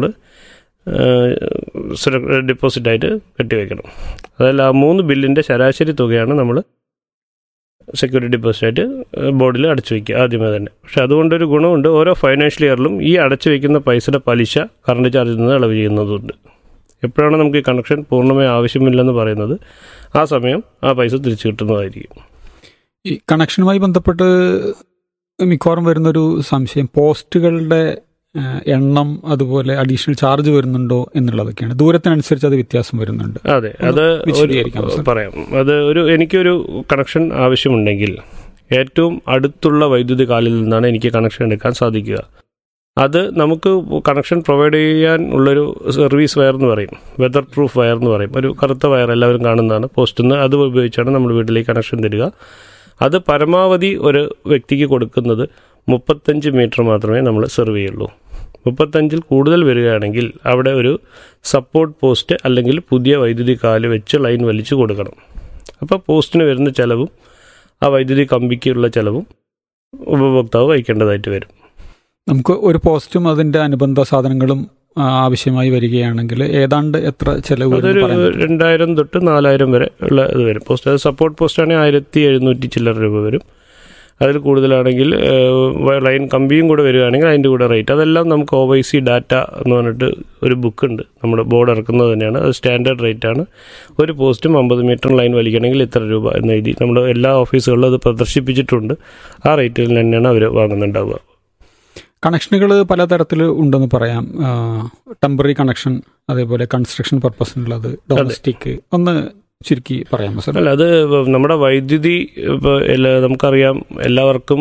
ഡെപ്പോസിറ്റായിട്ട് കെട്ടിവെക്കണം. അതായത് ആ മൂന്ന് ബില്ലിൻ്റെ ശരാശരി തുകയാണ് നമ്മൾ സെക്യൂരിറ്റി ഡെപ്പോസിറ്റായിട്ട് ബോർഡിൽ അടച്ചു വയ്ക്കുക ആദ്യമേ തന്നെ. പക്ഷെ അതുകൊണ്ടൊരു ഗുണമുണ്ട്, ഓരോ ഫൈനാൻഷ്യൽ ഇയറിലും ഈ അടച്ചു വയ്ക്കുന്ന പൈസയുടെ പലിശ കറണ്ട് ചാർജിൽ നിന്ന് ഇളവ് ചെയ്യുന്നതുണ്ട്. എപ്പോഴാണ് നമുക്ക് ഈ കണക്ഷൻ പൂർണ്ണമായി ആവശ്യമില്ലെന്ന് പറയുന്നത് ആ സമയം ആ പൈസ തിരിച്ചു കിട്ടുന്നതായിരിക്കും. ഈ കണക്ഷനുമായി ബന്ധപ്പെട്ട് മിക്കവാറും വരുന്നൊരു സംശയം പോസ്റ്റുകളുടെ എണ്ണം അതുപോലെ അഡീഷണൽ ചാർജ് വരുന്നുണ്ടോ എന്നുള്ളതൊക്കെയാണ്. ദൂരത്തിനനുസരിച്ച് അത് വ്യത്യാസം വരുന്നുണ്ട്. അതെ, അത് പറയാം. അത് ഒരു എനിക്കൊരു കണക്ഷൻ ആവശ്യമുണ്ടെങ്കിൽ ഏറ്റവും അടുത്തുള്ള വൈദ്യുതി കാലിൽ നിന്നാണ് എനിക്ക് കണക്ഷൻ എടുക്കാൻ സാധിക്കുക. അത് നമുക്ക് കണക്ഷൻ പ്രൊവൈഡ് ചെയ്യാൻ ഉള്ളൊരു സർവീസ് വയർ എന്ന് പറയും, വെതർ പ്രൂഫ് വയർ എന്ന് പറയും. ഒരു കറുത്ത വയർ എല്ലാവരും കാണുന്നതാണ് പോസ്റ്റിൽ നിന്ന്. അത് ഉപയോഗിച്ചാണ് നമ്മൾ വീട്ടിലേക്ക് കണക്ഷൻ തരിക. അത് പരമാവധി ഒരു വ്യക്തിക്ക് കൊടുക്കുന്നത് മുപ്പത്തഞ്ച് മീറ്റർ മാത്രമേ നമ്മൾ സെർവ് ചെയ്യുള്ളൂ. മുപ്പത്തഞ്ചിൽ കൂടുതൽ വരികയാണെങ്കിൽ അവിടെ ഒരു സപ്പോർട്ട് പോസ്റ്റ് അല്ലെങ്കിൽ പുതിയ വൈദ്യുതി കാല് വെച്ച് ലൈൻ വലിച്ചു കൊടുക്കണം. അപ്പോൾ പോസ്റ്റിന് വരുന്ന ചിലവും ആ വൈദ്യുതി കമ്പിക്കുള്ള ചിലവും ഉപഭോക്താവ് വഹിക്കേണ്ടതായിട്ട് വരും. നമുക്ക് ഒരു പോസ്റ്റും അതിൻ്റെ അനുബന്ധ സാധനങ്ങളും ആവശ്യമായി വരികയാണെങ്കിൽ ഏതാണ്ട് എത്ര ചിലവ്? അതൊരു രണ്ടായിരം തൊട്ട് നാലായിരം വരെ ഉള്ള ഇത് വരും. പോസ്റ്റ് അത് സപ്പോർട്ട് പോസ്റ്റാണെങ്കിൽ ആയിരത്തി എഴുന്നൂറ്റി ചില്ലറ രൂപ വരും. അതിൽ കൂടുതലാണെങ്കിൽ ലൈൻ കമ്പിയും കൂടെ വരികയാണെങ്കിൽ അതിൻ്റെ കൂടെ റേറ്റ്. അതെല്ലാം നമുക്ക് ഒ വൈ സി ഡാറ്റ എന്ന് പറഞ്ഞിട്ട് ഒരു ബുക്കുണ്ട്, നമ്മുടെ ബോർഡ് ഇറക്കുന്നത് തന്നെയാണ്. അത് സ്റ്റാൻഡേർഡ് റേറ്റാണ്. ഒരു പോസ്റ്റും അമ്പത് മീറ്റർ ലൈൻ വലിക്കണമെങ്കിൽ ഇത്ര രൂപ എന്ന് എഴുതി നമ്മുടെ എല്ലാ ഓഫീസുകളിലും അത് പ്രദർശിപ്പിച്ചിട്ടുണ്ട്. ആ റേറ്റിൽ തന്നെയാണ് അവർ വാങ്ങുന്നുണ്ടാവുക. കണക്ഷനുകൾ പലതരത്തിൽ ഉണ്ടെന്ന് പറയാം. ടെമ്പററി കണക്ഷൻ, അതേപോലെ കൺസ്ട്രക്ഷൻ പർപ്പസിനുള്ളത്, ഡൊമസ്റ്റിക്. ഒന്ന് ചുരുക്കി പറയാമോ സാർ? അല്ല, അത് നമ്മുടെ വൈദ്യുതി ഇപ്പോൾ എല്ലാ നമുക്കറിയാം എല്ലാവർക്കും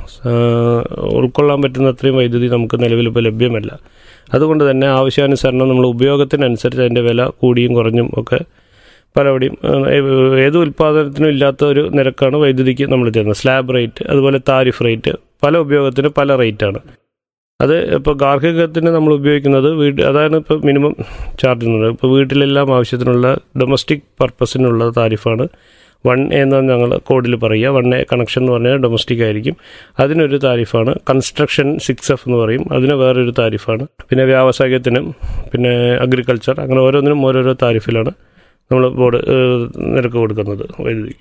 ഉൾക്കൊള്ളാൻ പറ്റുന്ന അത്രയും വൈദ്യുതി നമുക്ക് നിലവിൽ ഇപ്പോൾ ലഭ്യമല്ല. അതുകൊണ്ട് തന്നെ ആവശ്യാനുസരണം നമ്മൾ ഉപയോഗത്തിനനുസരിച്ച് അതിൻ്റെ വില കൂടിയും കുറഞ്ഞും ഒക്കെ പലവിടെയും ഏത് ഉൽപ്പാദനത്തിനും ഇല്ലാത്ത ഒരു നിരക്കാണ് വൈദ്യുതിക്ക് നമ്മൾ തരുന്നത്. സ്ലാബ് റേറ്റ്, അതുപോലെ താരിഫ് റേറ്റ്, പല ഉപയോഗത്തിന് പല റേറ്റാണ്. അത് ഇപ്പോൾ ഗാർഹികത്തിന് നമ്മൾ ഉപയോഗിക്കുന്നത് വീട് അതാണ് ഇപ്പോൾ മിനിമം ചാർജ് ചെയ്യുന്നത്. ഇപ്പോൾ വീട്ടിലെല്ലാം ആവശ്യത്തിനുള്ള ഡൊമസ്റ്റിക് പർപ്പസിനുള്ള താരിഫാണ് വൺ എ എന്നാണ് ഞങ്ങൾ കോഡിൽ പറയുക. വൺ എ കണക്ഷൻ എന്ന് പറഞ്ഞാൽ ഡൊമസ്റ്റിക് ആയിരിക്കും. അതിനൊരു താരിഫാണ്. കൺസ്ട്രക്ഷൻ സിക്സ് എഫ് എന്ന് പറയും, അതിന് വേറൊരു താരിഫാണ്. പിന്നെ വ്യാവസായികത്തിനും പിന്നെ അഗ്രികൾച്ചർ, അങ്ങനെ ഓരോന്നിനും ഓരോരോ താരിഫിലാണ് നമ്മൾ ബോർഡ് നിരക്ക് കൊടുക്കുന്നത് വൈദ്യുതി.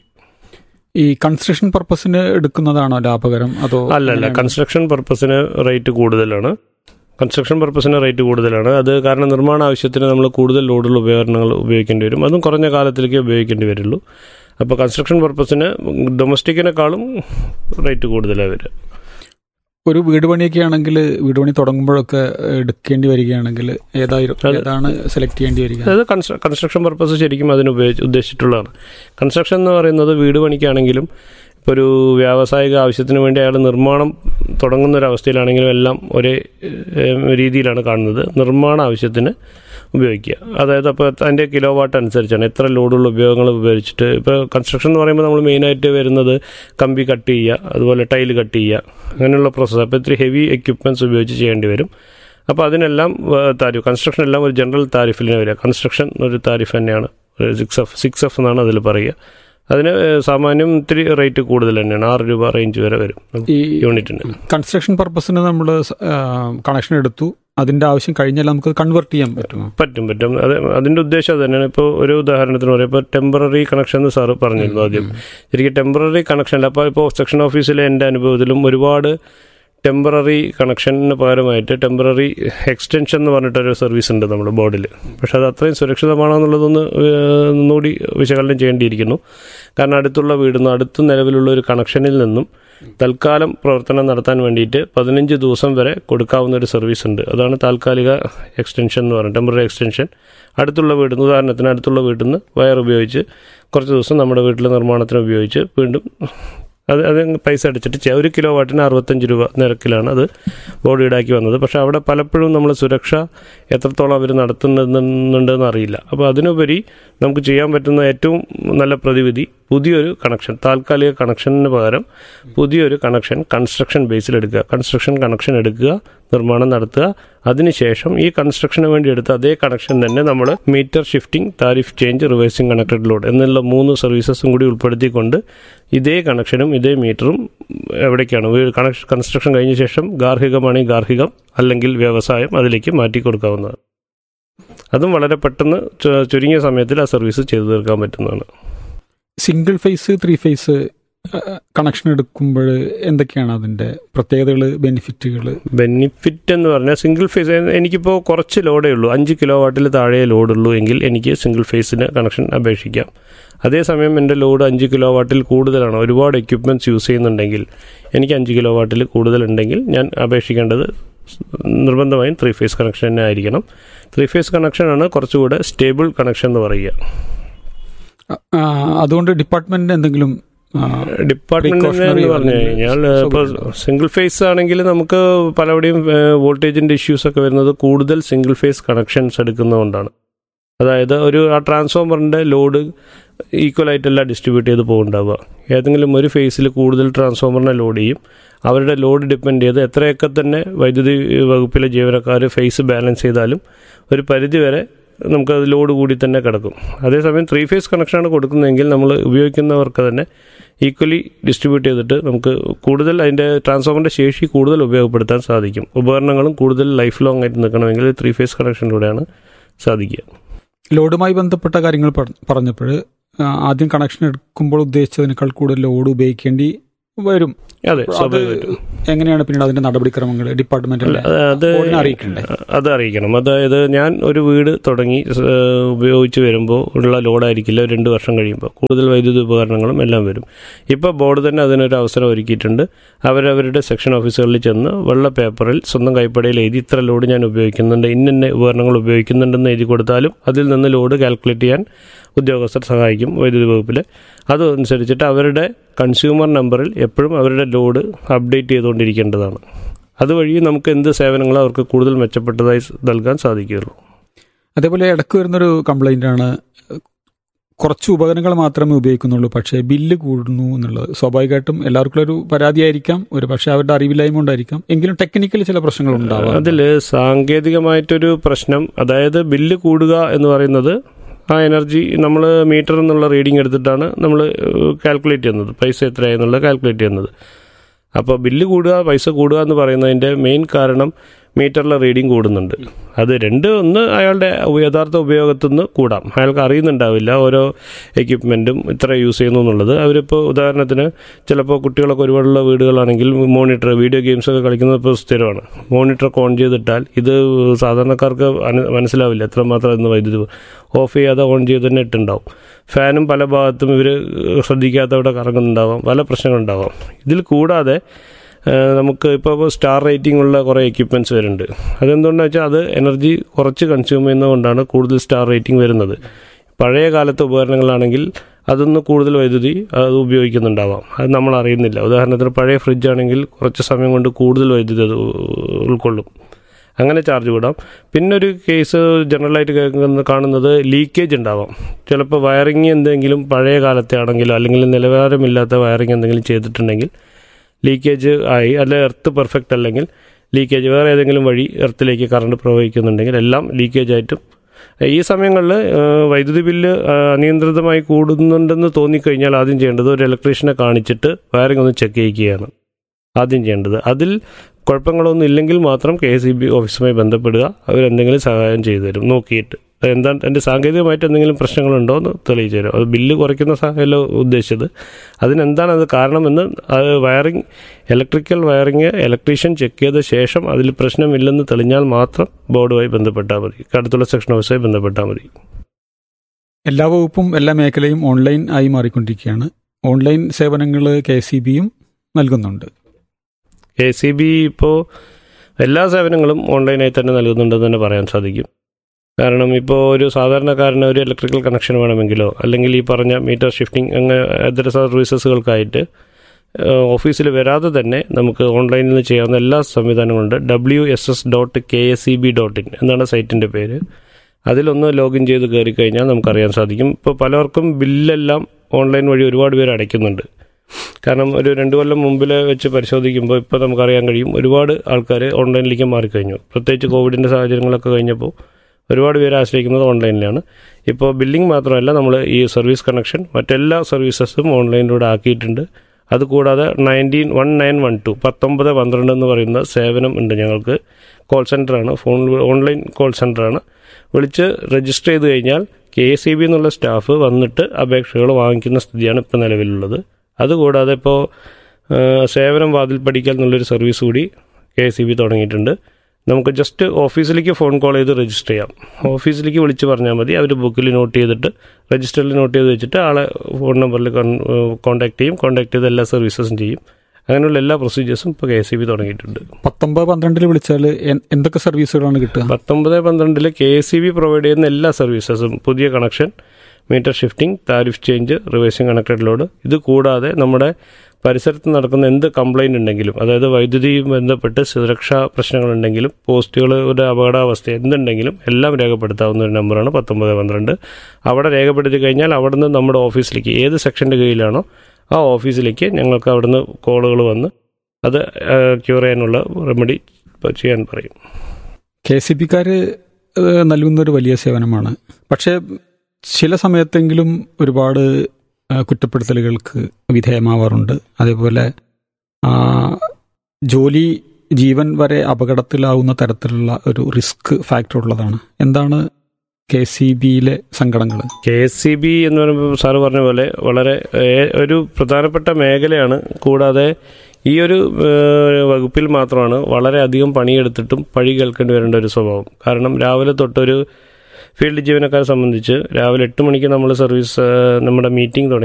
ഈ കൺസ്ട്രക്ഷൻ പർപ്പസിന് എടുക്കുന്നതാണോ ലാഭകരം? അതോ അല്ലല്ല, കൺസ്ട്രക്ഷൻ പർപ്പസിന് റേറ്റ് കൂടുതലാണ്. കൺസ്ട്രക്ഷൻ പർപ്പസിന് റേറ്റ് കൂടുതലാണ്. അത് കാരണം നിർമ്മാണ ആവശ്യത്തിന് നമ്മൾ കൂടുതൽ ലോഡുള്ള ഉപകരണങ്ങൾ ഉപയോഗിക്കേണ്ടി വരും. അതും കുറഞ്ഞ കാലത്തിലേക്ക് ഉപയോഗിക്കേണ്ടി വരുള്ളൂ. അപ്പോൾ കൺസ്ട്രക്ഷൻ പർപ്പസിന് ഡൊമസ്റ്റിക്കിനേക്കാളും റേറ്റ് കൂടുതലാണ് വരിക. ഒരു വീട് പണിയൊക്കെ ആണെങ്കിൽ വീട് പണി തുടങ്ങുമ്പോഴൊക്കെ എടുക്കേണ്ടി വരികയാണെങ്കിൽ ഏതായിരുന്നു ഏതാണ് സെലക്ട് ചെയ്യേണ്ടി വരിക? അതായത് കൺസ്ട്രക്ഷൻ പർപ്പസ് ശരിക്കും അതിന് ഉപയോഗിച്ച് ഉദ്ദേശിച്ചിട്ടുള്ളതാണ്. കൺസ്ട്രക്ഷൻ എന്ന് പറയുന്നത് വീട് പണിക്കാണെങ്കിലും ഇപ്പോൾ ഒരു വ്യാവസായിക ആവശ്യത്തിന് വേണ്ടി അയാൾ നിർമ്മാണം തുടങ്ങുന്ന ഒരവസ്ഥയിലാണെങ്കിലും എല്ലാം ഒരേ രീതിയിലാണ് കാണുന്നത്. നിർമ്മാണ ആവശ്യത്തിന് ഉപയോഗിക്കുക. അതായത് അപ്പോൾ അതിൻ്റെ കിലോ വാട്ട് അനുസരിച്ചാണ് എത്ര ലോഡുള്ള ഉപയോഗങ്ങൾ ഉപയോഗിച്ചിട്ട്. ഇപ്പോൾ കൺസ്ട്രക്ഷൻ എന്ന് പറയുമ്പോൾ നമ്മൾ മെയിനായിട്ട് വരുന്നത് കമ്പി കട്ട് ചെയ്യുക, അതുപോലെ ടൈല് കട്ട് ചെയ്യുക, അങ്ങനെയുള്ള പ്രോസസ്സ്. അപ്പോൾ ഇത്തിരി ഹെവി എക്യുപ്മെൻറ്റ്സ് ഉപയോഗിച്ച് ചെയ്യേണ്ടി വരും. അപ്പോൾ അതിനെല്ലാം താരിഫ്, കൺസ്ട്രക്ഷൻ എല്ലാം ഒരു ജനറൽ താരിഫിലാണ് വരിക. കൺസ്ട്രക്ഷൻ ഒരു താരിഫ് തന്നെയാണ്, ഒരു സിക്സ് എഫ് സിക്സ് എഫ് എന്നാണ് അതിൽ പറയുക. അതിന് സാമാന്യം ഇത്തിരി റേറ്റ് കൂടുതൽ തന്നെയാണ്, ആറ് രൂപ റേഞ്ച് വരെ വരും ഈ യൂണിറ്റിന്. കൺസ്ട്രക്ഷൻ പർപ്പസിന് നമ്മൾ കണക്ഷൻ എടുത്തു, അതിൻ്റെ ആവശ്യം കഴിഞ്ഞാൽ നമുക്ക് കൺവേർട്ട് ചെയ്യാൻ പറ്റുമോ? പറ്റും പറ്റും അത് അതിൻ്റെ ഉദ്ദേശം അത് തന്നെയാണ്. ഇപ്പോൾ ഒരു ഉദാഹരണത്തിന് പറയാം, ഇപ്പോൾ ടെമ്പററി കണക്ഷൻ എന്ന് സാറ് പറഞ്ഞിരുന്നു ആദ്യം. ശരിക്കും ടെമ്പററി കണക്ഷൻ അല്ല. അപ്പോൾ ഇപ്പോൾ സെക്ഷൻ ഓഫീസിലെ എൻ്റെ അനുഭവത്തിലും ഒരുപാട് ടെമ്പററി കണക്ഷന് പകരമായിട്ട് ടെമ്പററി എക്സ്റ്റൻഷൻ എന്ന് പറഞ്ഞിട്ടൊരു സർവീസ് ഉണ്ട് നമ്മുടെ ബോർഡിൽ. പക്ഷെ അത് അത്രയും സുരക്ഷിതമാണോ എന്നുള്ളതൊന്ന് ഒന്നുകൂടി വിശകലനം ചെയ്യേണ്ടിയിരിക്കുന്നു. കാരണം അടുത്തുള്ള വീടിൽ അടുത്ത നിലവിലുള്ള ഒരു കണക്ഷനിൽ നിന്നും തൽക്കാലം പ്രവർത്തനം നടത്താൻ വേണ്ടിയിട്ട് പതിനഞ്ച് ദിവസം വരെ കൊടുക്കാവുന്ന ഒരു സർവീസ് ഉണ്ട്. അതാണ് താൽക്കാലിക എക്സ്റ്റൻഷൻ എന്ന് പറയുന്നത്, ടെമ്പററി എക്സ്റ്റൻഷൻ. അടുത്തുള്ള വീട്ടിൽ നിന്ന്, ഉദാഹരണത്തിന് അടുത്തുള്ള വീട്ടിൽ നിന്ന് വയർ ഉപയോഗിച്ച് കുറച്ച് ദിവസം നമ്മുടെ വീട്ടിലെ നിർമ്മാണത്തിന് ഉപയോഗിച്ച് വീണ്ടും അത് അത് പൈസ അടിച്ചിട്ട് ചെയ്യാം. ഒരു കിലോ വാട്ടിന് അറുപത്തഞ്ച് രൂപ നിരക്കിലാണ് അത് ബോർഡ് ഈടാക്കി വന്നത്. പക്ഷേ അവിടെ പലപ്പോഴും നമ്മൾ സുരക്ഷ എത്രത്തോളം അവർ നടത്തുന്നുണ്ടെന്ന് അറിയില്ല. അപ്പോൾ അതിനുപരി നമുക്ക് ചെയ്യാൻ പറ്റുന്ന ഏറ്റവും നല്ല പ്രതിവിധി പുതിയൊരു കണക്ഷൻ, താൽക്കാലിക കണക്ഷന് പകരം പുതിയൊരു കണക്ഷൻ കൺസ്ട്രക്ഷൻ ബേസിൽ എടുക്കുക. കൺസ്ട്രക്ഷൻ കണക്ഷൻ എടുക്കുക, നിർമ്മാണം നടത്തുക. അതിനുശേഷം ഈ കൺസ്ട്രക്ഷന് വേണ്ടി എടുത്ത അതേ കണക്ഷൻ തന്നെ നമ്മൾ metre shifting, tariff change, reversing connected load എന്നുള്ള മൂന്ന് സർവീസസും കൂടി ഉൾപ്പെടുത്തിക്കൊണ്ട് ഇതേ കണക്ഷനും ഇതേ മീറ്ററും എവിടേക്കാണ് കണക്ഷൻ കൺസ്ട്രക്ഷൻ കഴിഞ്ഞ ശേഷം ഗാർഹികമാണെങ്കിൽ ഗാർഹികം, അല്ലെങ്കിൽ വ്യവസായം, അതിലേക്ക് മാറ്റി കൊടുക്കാവുന്നതാണ്. അതും വളരെ പെട്ടെന്ന് ചുരുങ്ങിയ സമയത്തിൽ ആ സർവീസ് ചെയ്തു തീർക്കാൻ പറ്റുന്നതാണ്. Single phase, three phase connection എടുക്കുമ്പോൾ എന്തൊക്കെയാണ് അതിൻ്റെ പ്രത്യേകതകൾ, ബെനിഫിറ്റുകൾ? ബെനിഫിറ്റ് എന്ന് പറഞ്ഞാൽ സിംഗിൾ ഫേസ് എനിക്കിപ്പോൾ കുറച്ച് ലോഡേ ഉള്ളൂ, അഞ്ച് കിലോ വാട്ടിൽ താഴെ ലോഡുള്ളൂ എങ്കിൽ എനിക്ക് സിംഗിൾ ഫേസിന് കണക്ഷൻ അപേക്ഷിക്കാം. അതേസമയം എൻ്റെ ലോഡ് അഞ്ച് കിലോ വാട്ടിൽ കൂടുതലാണ്, ഒരുപാട് എക്യുപ്മെൻറ്റ്സ് യൂസ് ചെയ്യുന്നുണ്ടെങ്കിൽ, എനിക്ക് അഞ്ച് കിലോ വാട്ടിൽ കൂടുതലുണ്ടെങ്കിൽ ഞാൻ അപേക്ഷിക്കേണ്ടത് നിർബന്ധമായും ത്രീ ഫേസ് കണക്ഷൻ തന്നെ ആയിരിക്കണം. ത്രീ ഫേസ് കണക്ഷനാണ് കുറച്ചുകൂടെ സ്റ്റേബിൾ കണക്ഷൻ എന്ന് പറയുക. അതുകൊണ്ട് ഡിപ്പാർട്ട്മെൻറ്റിന് എന്തെങ്കിലും ഡിപ്പാർട്ട്മെന്റ് എന്ന് പറഞ്ഞു കഴിഞ്ഞാൽ ഇപ്പോൾ സിംഗിൾ ഫേസ് ആണെങ്കിൽ നമുക്ക് പലവിടെയും വോൾട്ടേജിൻ്റെ ഇഷ്യൂസൊക്കെ വരുന്നത് കൂടുതൽ സിംഗിൾ ഫേസ് കണക്ഷൻസ് എടുക്കുന്നതുകൊണ്ടാണ്. അതായത് ഒരു ആ ട്രാൻസ്ഫോമറിൻ്റെ ലോഡ് ഈക്വലായിട്ടല്ല ഡിസ്ട്രിബ്യൂട്ട് ചെയ്ത് പോകുന്നുണ്ടാവുക. ഏതെങ്കിലും ഒരു ഫേസിൽ കൂടുതൽ ട്രാൻസ്ഫോമറിനെ ലോഡ് ചെയ്യും. അവരുടെ ലോഡ് ഡിപ്പെൻഡ് ചെയ്ത് എത്രയൊക്കെ തന്നെ വൈദ്യുതി വകുപ്പിലെ ജീവനക്കാർ ഫേസ് ബാലൻസ് ചെയ്താലും ഒരു പരിധി വരെ നമുക്കത് ലോഡ് കൂടി തന്നെ കിടക്കും. അതേസമയം ത്രീ ഫേസ് കണക്ഷനാണ് കൊടുക്കുന്നതെങ്കിൽ നമ്മൾ ഉപയോഗിക്കുന്നവർക്ക് തന്നെ ഈക്വലി ഡിസ്ട്രിബ്യൂട്ട് ചെയ്തിട്ട് നമുക്ക് കൂടുതൽ അതിൻ്റെ ട്രാൻസ്ഫോമറിൻ്റെ ശേഷി കൂടുതൽ ഉപയോഗപ്പെടുത്താൻ സാധിക്കും. ഉപകരണങ്ങളും കൂടുതൽ ലൈഫ് ലോങ് ആയിട്ട് നിൽക്കണമെങ്കിൽ ത്രീ ഫേസ് കണക്ഷനിലൂടെയാണ് സാധിക്കുക. ലോഡുമായി ബന്ധപ്പെട്ട കാര്യങ്ങൾ പറഞ്ഞപ്പോൾ ആദ്യം കണക്ഷൻ എടുക്കുമ്പോൾ ഉദ്ദേശിച്ചതിനേക്കാൾ കൂടുതൽ ലോഡ് ഉപയോഗിക്കേണ്ടി വരും. അതെ, സ്വാഭാവികമായിട്ടും. എങ്ങനെയാണ് പിന്നീട് അതിന്റെ നടപടിക്രമങ്ങൾ ഡിപ്പാർട്ട്മെന്റ് അത് അറിയിക്കണ്ടേ? അത് അറിയിക്കണം. അതായത് ഞാൻ ഒരു വീട് തുടങ്ങി ഉപയോഗിച്ച് വരുമ്പോൾ ഉള്ള ലോഡായിരിക്കില്ല രണ്ട് വർഷം കഴിയുമ്പോൾ കൂടുതൽ വൈദ്യുതി ഉപകരണങ്ങളും എല്ലാം വരും. ഇപ്പോൾ ബോർഡ് തന്നെ അതിനൊരു അവസരം ഒരുക്കിയിട്ടുണ്ട്. അവരവരുടെ സെക്ഷൻ ഓഫീസുകളിൽ ചെന്ന് വെള്ള പേപ്പറിൽ സ്വന്തം കൈപ്പടയിൽ എഴുതി ഇത്ര ലോഡ് ഞാൻ ഉപയോഗിക്കുന്നുണ്ട്, ഇന്ന ഉപകരണങ്ങൾ ഉപയോഗിക്കുന്നുണ്ടെന്ന് എഴുതി കൊടുത്താലും അതിൽ നിന്ന് ലോഡ് കാൽക്കുലേറ്റ് ചെയ്യാൻ ഉദ്യോഗസ്ഥർ സഹായിക്കും വൈദ്യുതി വകുപ്പിൽ. അതനുസരിച്ചിട്ട് അവരുടെ കൺസ്യൂമർ നമ്പറിൽ എപ്പോഴും അവരുടെ ലോഡ് അപ്ഡേറ്റ് ചെയ്തുകൊണ്ടിരിക്കേണ്ടതാണ്. അതുവഴി നമുക്ക് എന്ത് സേവനങ്ങളും അവർക്ക് കൂടുതൽ മെച്ചപ്പെട്ടതായി നൽകാൻ സാധിക്കുകയുള്ളൂ. അതേപോലെ ഇടയ്ക്ക് വരുന്നൊരു കംപ്ലൈൻ്റ് ആണ്, കുറച്ച് ഉപകരണങ്ങൾ മാത്രമേ ഉപയോഗിക്കുന്നുള്ളൂ, പക്ഷേ ബില്ല് കൂടുന്നു എന്നുള്ളത്. സ്വാഭാവികമായിട്ടും എല്ലാവർക്കും ഒരു പരാതിയായിരിക്കാം, ഒരു പക്ഷേ അവരുടെ അറിവില്ലായ്മ കൊണ്ടായിരിക്കാം. എങ്കിലും ടെക്നിക്കലി ചില പ്രശ്നങ്ങൾ ഉണ്ടാവാം. അതിൽ സാങ്കേതികമായിട്ടൊരു പ്രശ്നം, അതായത് ബില്ല് കൂടുക എന്ന് പറയുന്നത് ആ എനർജി നമ്മൾ മീറ്റർ എന്നുള്ള റീഡിംഗ് എടുത്തിട്ടാണ് നമ്മൾ കാൽക്കുലേറ്റ് ചെയ്യുന്നത്, പൈസ എത്രയാണെന്നുള്ളത് കാൽക്കുലേറ്റ് ചെയ്യുന്നത്. അപ്പോൾ ബില്ല് കൂടുക, പൈസ കൂടുക എന്ന് പറയുന്നതിൻ്റെ മെയിൻ കാരണം മീറ്ററിലെ റീഡിംഗ് കൂടുന്നുണ്ട്. അത് രണ്ട്, ഒന്ന് അയാളുടെ യഥാർത്ഥ ഉപയോഗത്തിൽ നിന്ന് കൂടാം. അയാൾക്ക് അറിയുന്നുണ്ടാവില്ല ഓരോ എക്യുപ്മെൻറ്റും ഇത്ര യൂസ് ചെയ്യുന്നു എന്നുള്ളത്. അവരിപ്പോൾ ഉദാഹരണത്തിന് ചിലപ്പോൾ കുട്ടികളൊക്കെ ഒരുപാടുള്ള വീടുകളാണെങ്കിൽ മോണിറ്റർ, വീഡിയോ ഗെയിംസൊക്കെ കളിക്കുന്നത് ഇപ്പോൾ സ്ഥിരമാണ്. മോണിറ്ററൊക്കെ ഓൺ ചെയ്തിട്ടാൽ ഇത് സാധാരണക്കാർക്ക് മനസ്സിലാവില്ല എത്രമാത്രം ഇന്ന് വൈദ്യുതി ഓഫ് ചെയ്യാതെ ഓൺ ചെയ്ത് തന്നെ ഇട്ടുണ്ടാവും. ഫാനും പല ഭാഗത്തും ഇവർ ശ്രദ്ധിക്കാത്തവിടെ കറങ്ങുന്നുണ്ടാവാം, പല പ്രശ്നങ്ങളുണ്ടാവാം. ഇതിൽ കൂടാതെ നമുക്ക് ഇപ്പോൾ സ്റ്റാർ റേറ്റിംഗ് ഉള്ള കുറേ എക്യുപ്മെൻറ്റ്സ് വരുന്നുണ്ട്. അതെന്തുകൊണ്ടാണെന്ന് വെച്ചാൽ അത് എനർജി കുറച്ച് കൺസ്യൂം ചെയ്യുന്നതുകൊണ്ടാണ് കൂടുതൽ സ്റ്റാർ റേറ്റിംഗ് വരുന്നത്. പഴയ കാലത്തെ ഉപകരണങ്ങളാണെങ്കിൽ അതൊന്ന് കൂടുതൽ വൈദ്യുതി അത് ഉപയോഗിക്കുന്നുണ്ടാവാം, അത് നമ്മൾ അറിയുന്നില്ല. ഉദാഹരണത്തിന് പഴയ ഫ്രിഡ്ജ് ആണെങ്കിൽ കുറച്ച് സമയം കൊണ്ട് കൂടുതൽ വൈദ്യുതി അത് ഉൾക്കൊള്ളും, അങ്ങനെ ചാർജ് വിടാം. പിന്നൊരു കേസ് ജനറലായിട്ട് കേൾക്കുന്ന കാണുന്നത് ലീക്കേജ് ഉണ്ടാവാം. ചിലപ്പോൾ വയറിങ് എന്തെങ്കിലും പഴയ കാലത്തെ ആണെങ്കിലോ അല്ലെങ്കിൽ നിലവാരമില്ലാത്ത വയറിങ് എന്തെങ്കിലും ചെയ്തിട്ടുണ്ടെങ്കിൽ ലീക്കേജ് ആയി, അല്ലെ എർത്ത് പെർഫെക്റ്റ് അല്ലെങ്കിൽ ലീക്കേജ് വേറെ ഏതെങ്കിലും വഴി എർത്തിലേക്ക് കറണ്ട് പ്രവഹിക്കുന്നുണ്ടെങ്കിൽ എല്ലാം ലീക്കേജായിട്ടും. ഈ സമയങ്ങളിൽ വൈദ്യുതി ബില്ല് അനിയന്ത്രിതമായി കൂടുന്നുണ്ടെന്ന് തോന്നിക്കഴിഞ്ഞാൽ ആദ്യം ചെയ്യേണ്ടത് ഒരു ഇലക്ട്രീഷ്യനെ കാണിച്ചിട്ട് വയറിംഗ് ഒന്ന് ചെക്ക് ചെയ്യുകയാണ് ആദ്യം ചെയ്യേണ്ടത്. അതിൽ കുഴപ്പങ്ങളൊന്നും ഇല്ലെങ്കിൽ മാത്രം കെ എസ് ഇ ബി ഓഫീസുമായി ബന്ധപ്പെടുക, അവരെന്തെങ്കിലും സഹായം ചെയ്തു തരും നോക്കിയിട്ട്. എന്താണ് എൻ്റെ സാങ്കേതികമായിട്ട് എന്തെങ്കിലും പ്രശ്നങ്ങളുണ്ടോ എന്ന് തെളിയിച്ചു തരും. അത് ബില്ല് കുറയ്ക്കുന്ന സാഹചര്യമല്ല ഉദ്ദേശിച്ചത്. അതിനെന്താണ് അത് കാരണമെന്ന് അത് wiring electrical wiring electrician check ചെയ്ത ശേഷം അതിൽ പ്രശ്നമില്ലെന്ന് തെളിഞ്ഞാൽ മാത്രം ബോർഡുമായി ബന്ധപ്പെട്ടാൽ മതി, അടുത്തുള്ള സെക്ഷൻ ഓഫീസുമായി ബന്ധപ്പെട്ടാൽ മതി. എല്ലാ വകുപ്പും എല്ലാ മേഖലയും ഓൺലൈൻ ആയി മാറിക്കൊണ്ടിരിക്കുകയാണ്. ഓൺലൈൻ സേവനങ്ങൾ കെ എസ് ഇ ബിയും നൽകുന്നുണ്ട്. കെ എസ് ഇ ബി ഇപ്പോൾ എല്ലാ സേവനങ്ങളും ഓൺലൈനായി തന്നെ നൽകുന്നുണ്ടെന്ന് തന്നെ പറയാൻ സാധിക്കും. കാരണം ഇപ്പോൾ ഒരു സാധാരണക്കാരന് ഒരു ഇലക്ട്രിക്കൽ കണക്ഷൻ വേണമെങ്കിലോ അല്ലെങ്കിൽ ഈ പറഞ്ഞ മീറ്റർ ഷിഫ്റ്റിംഗ് അങ്ങനെ ഇതര സർവീസസുകൾക്കായിട്ട് ഓഫീസിൽ വരാതെ തന്നെ നമുക്ക് ഓൺലൈനിൽ നിന്ന് ചെയ്യാവുന്ന എല്ലാ സംവിധാനങ്ങളുണ്ട്. W S S dot K S E B dot in എന്നാണ് സൈറ്റിൻ്റെ പേര്. അതിലൊന്ന് ലോഗിൻ ചെയ്ത് കയറി കഴിഞ്ഞാൽ നമുക്കറിയാൻ സാധിക്കും. ഇപ്പോൾ പലർക്കും ബില്ലെല്ലാം ഓൺലൈൻ വഴി ഒരുപാട് പേര് അടയ്ക്കുന്നുണ്ട്. കാരണം ഒരു രണ്ട് കൊല്ലം മുമ്പിൽ വെച്ച് പരിശോധിക്കുമ്പോൾ ഇപ്പോൾ നമുക്കറിയാൻ കഴിയും ഒരുപാട് ആൾക്കാർ ഓൺലൈനിലേക്ക് മാറിക്കഴിഞ്ഞു. പ്രത്യേകിച്ച് കോവിഡിൻ്റെ സാഹചര്യങ്ങളൊക്കെ കഴിഞ്ഞപ്പോൾ ഒരുപാട് പേര് ആശ്രയിക്കുന്നത് ഓൺലൈനിലാണ്. ഇപ്പോൾ ബില്ലിംഗ് മാത്രമല്ല, നമ്മൾ ഈ സർവീസ് കണക്ഷൻ മറ്റെല്ലാ സർവീസസും ഓൺലൈനിലൂടെ ആക്കിയിട്ടുണ്ട്. അതുകൂടാതെ nineteen one nine one two പത്തൊമ്പത് പന്ത്രണ്ട് എന്ന് പറയുന്ന സേവനം ഉണ്ട് ഞങ്ങൾക്ക്. Call സെൻ്ററാണ്, phone online call സെൻ്ററാണ്. വിളിച്ച് രജിസ്റ്റർ ചെയ്ത് കഴിഞ്ഞാൽ കെ എസ് ഇ ബി എന്നുള്ള സ്റ്റാഫ് വന്നിട്ട് അപേക്ഷകൾ വാങ്ങിക്കുന്ന സ്ഥിതിയാണ് ഇപ്പോൾ നിലവിലുള്ളത്. അതുകൂടാതെ ഇപ്പോൾ സേവനം വാതിൽ പഠിക്കൽ എന്നുള്ളൊരു സർവീസ് കൂടി കെ എസ് ഇ ബി തുടങ്ങിയിട്ടുണ്ട്. നമുക്ക് ജസ്റ്റ് ഓഫീസിലേക്ക് ഫോൺ കോൾ ചെയ്ത് രജിസ്റ്റർ ചെയ്യാം. ഓഫീസിലേക്ക് വിളിച്ച് പറഞ്ഞാൽ മതി, അവർ ബുക്കിൽ നോട്ട് ചെയ്തിട്ട് രജിസ്റ്ററിൽ നോട്ട് ചെയ്ത് വെച്ചിട്ട് ആളെ ഫോൺ നമ്പറിൽ കോൺടാക്ട് ചെയ്യും. കോൺടാക്ട് ചെയ്ത് എല്ലാ സർവീസസും ചെയ്യും. അങ്ങനെയുള്ള എല്ലാ പ്രൊസീജിയേഴ്സും ഇപ്പോൾ കെ എസ് ഇ ബി തുടങ്ങിയിട്ടുണ്ട്. പത്തൊമ്പത് പന്ത്രണ്ടിൽ വിളിച്ചാൽ എന്തൊക്കെ സർവീസുകളാണ് കിട്ടുക? പത്തൊമ്പത് പന്ത്രണ്ടിൽ K S E B provide ചെയ്യുന്ന എല്ലാ സർവീസസും, പുതിയ connection, metre shifting, tariff change, reversing connected load, ഇത് കൂടാതെ നമ്മുടെ പരിസരത്ത് നടക്കുന്ന എന്ത് കംപ്ലൈൻറ്റ് ഉണ്ടെങ്കിലും, അതായത് വൈദ്യുതിയും ബന്ധപ്പെട്ട് സുരക്ഷാ പ്രശ്നങ്ങളുണ്ടെങ്കിലും പോസ്റ്റുകളുടെ അപകടാവസ്ഥ എന്തുണ്ടെങ്കിലും എല്ലാം രേഖപ്പെടുത്താവുന്ന ഒരു നമ്പറാണ് പത്തൊമ്പത് പന്ത്രണ്ട്. അവിടെ രേഖപ്പെടുത്തി കഴിഞ്ഞാൽ അവിടെ നിന്ന് നമ്മുടെ ഓഫീസിലേക്ക് ഏത് സെക്ഷൻ്റെ കീഴിലാണോ ആ ഓഫീസിലേക്ക് ഞങ്ങൾക്ക് അവിടെ നിന്ന് കോളുകൾ വന്ന് അത് ക്യൂർ ചെയ്യാനുള്ള റെമഡി ചെയ്യാൻ പറയും. കെ സി ബിക്കാർ നൽകുന്നൊരു വലിയ സേവനമാണ്. പക്ഷേ ചില സമയത്തെങ്കിലും ഒരുപാട് കുറ്റപ്പെടുത്തലുകൾക്ക് വിധേയമാവാറുണ്ട്. അതേപോലെ ജോലി ജീവൻ വരെ അപകടത്തിലാവുന്ന തരത്തിലുള്ള ഒരു റിസ്ക് ഫാക്ടർ ഉള്ളതാണ്. എന്താണ് കെ സി ബിയിലെ സങ്കടങ്ങൾ? കെ എസ് സി ബി എന്ന് പറയുമ്പോൾ സാറ് പറഞ്ഞ പോലെ വളരെ ഒരു പ്രധാനപ്പെട്ട മേഖലയാണ്. കൂടാതെ ഈ ഒരു വകുപ്പിൽ മാത്രമാണ് വളരെയധികം പണിയെടുത്തിട്ടും പഴി കേൾക്കേണ്ടി വരേണ്ട ഒരു സ്വഭാവം. കാരണം രാവിലെ തൊട്ടൊരു ഫീൽഡ് ജീവനക്കാരെ സംബന്ധിച്ച് രാവിലെ എട്ട് മണിക്ക് നമ്മൾ സർവീസ് നമ്മുടെ മീറ്റിംഗ് തുടങ്ങി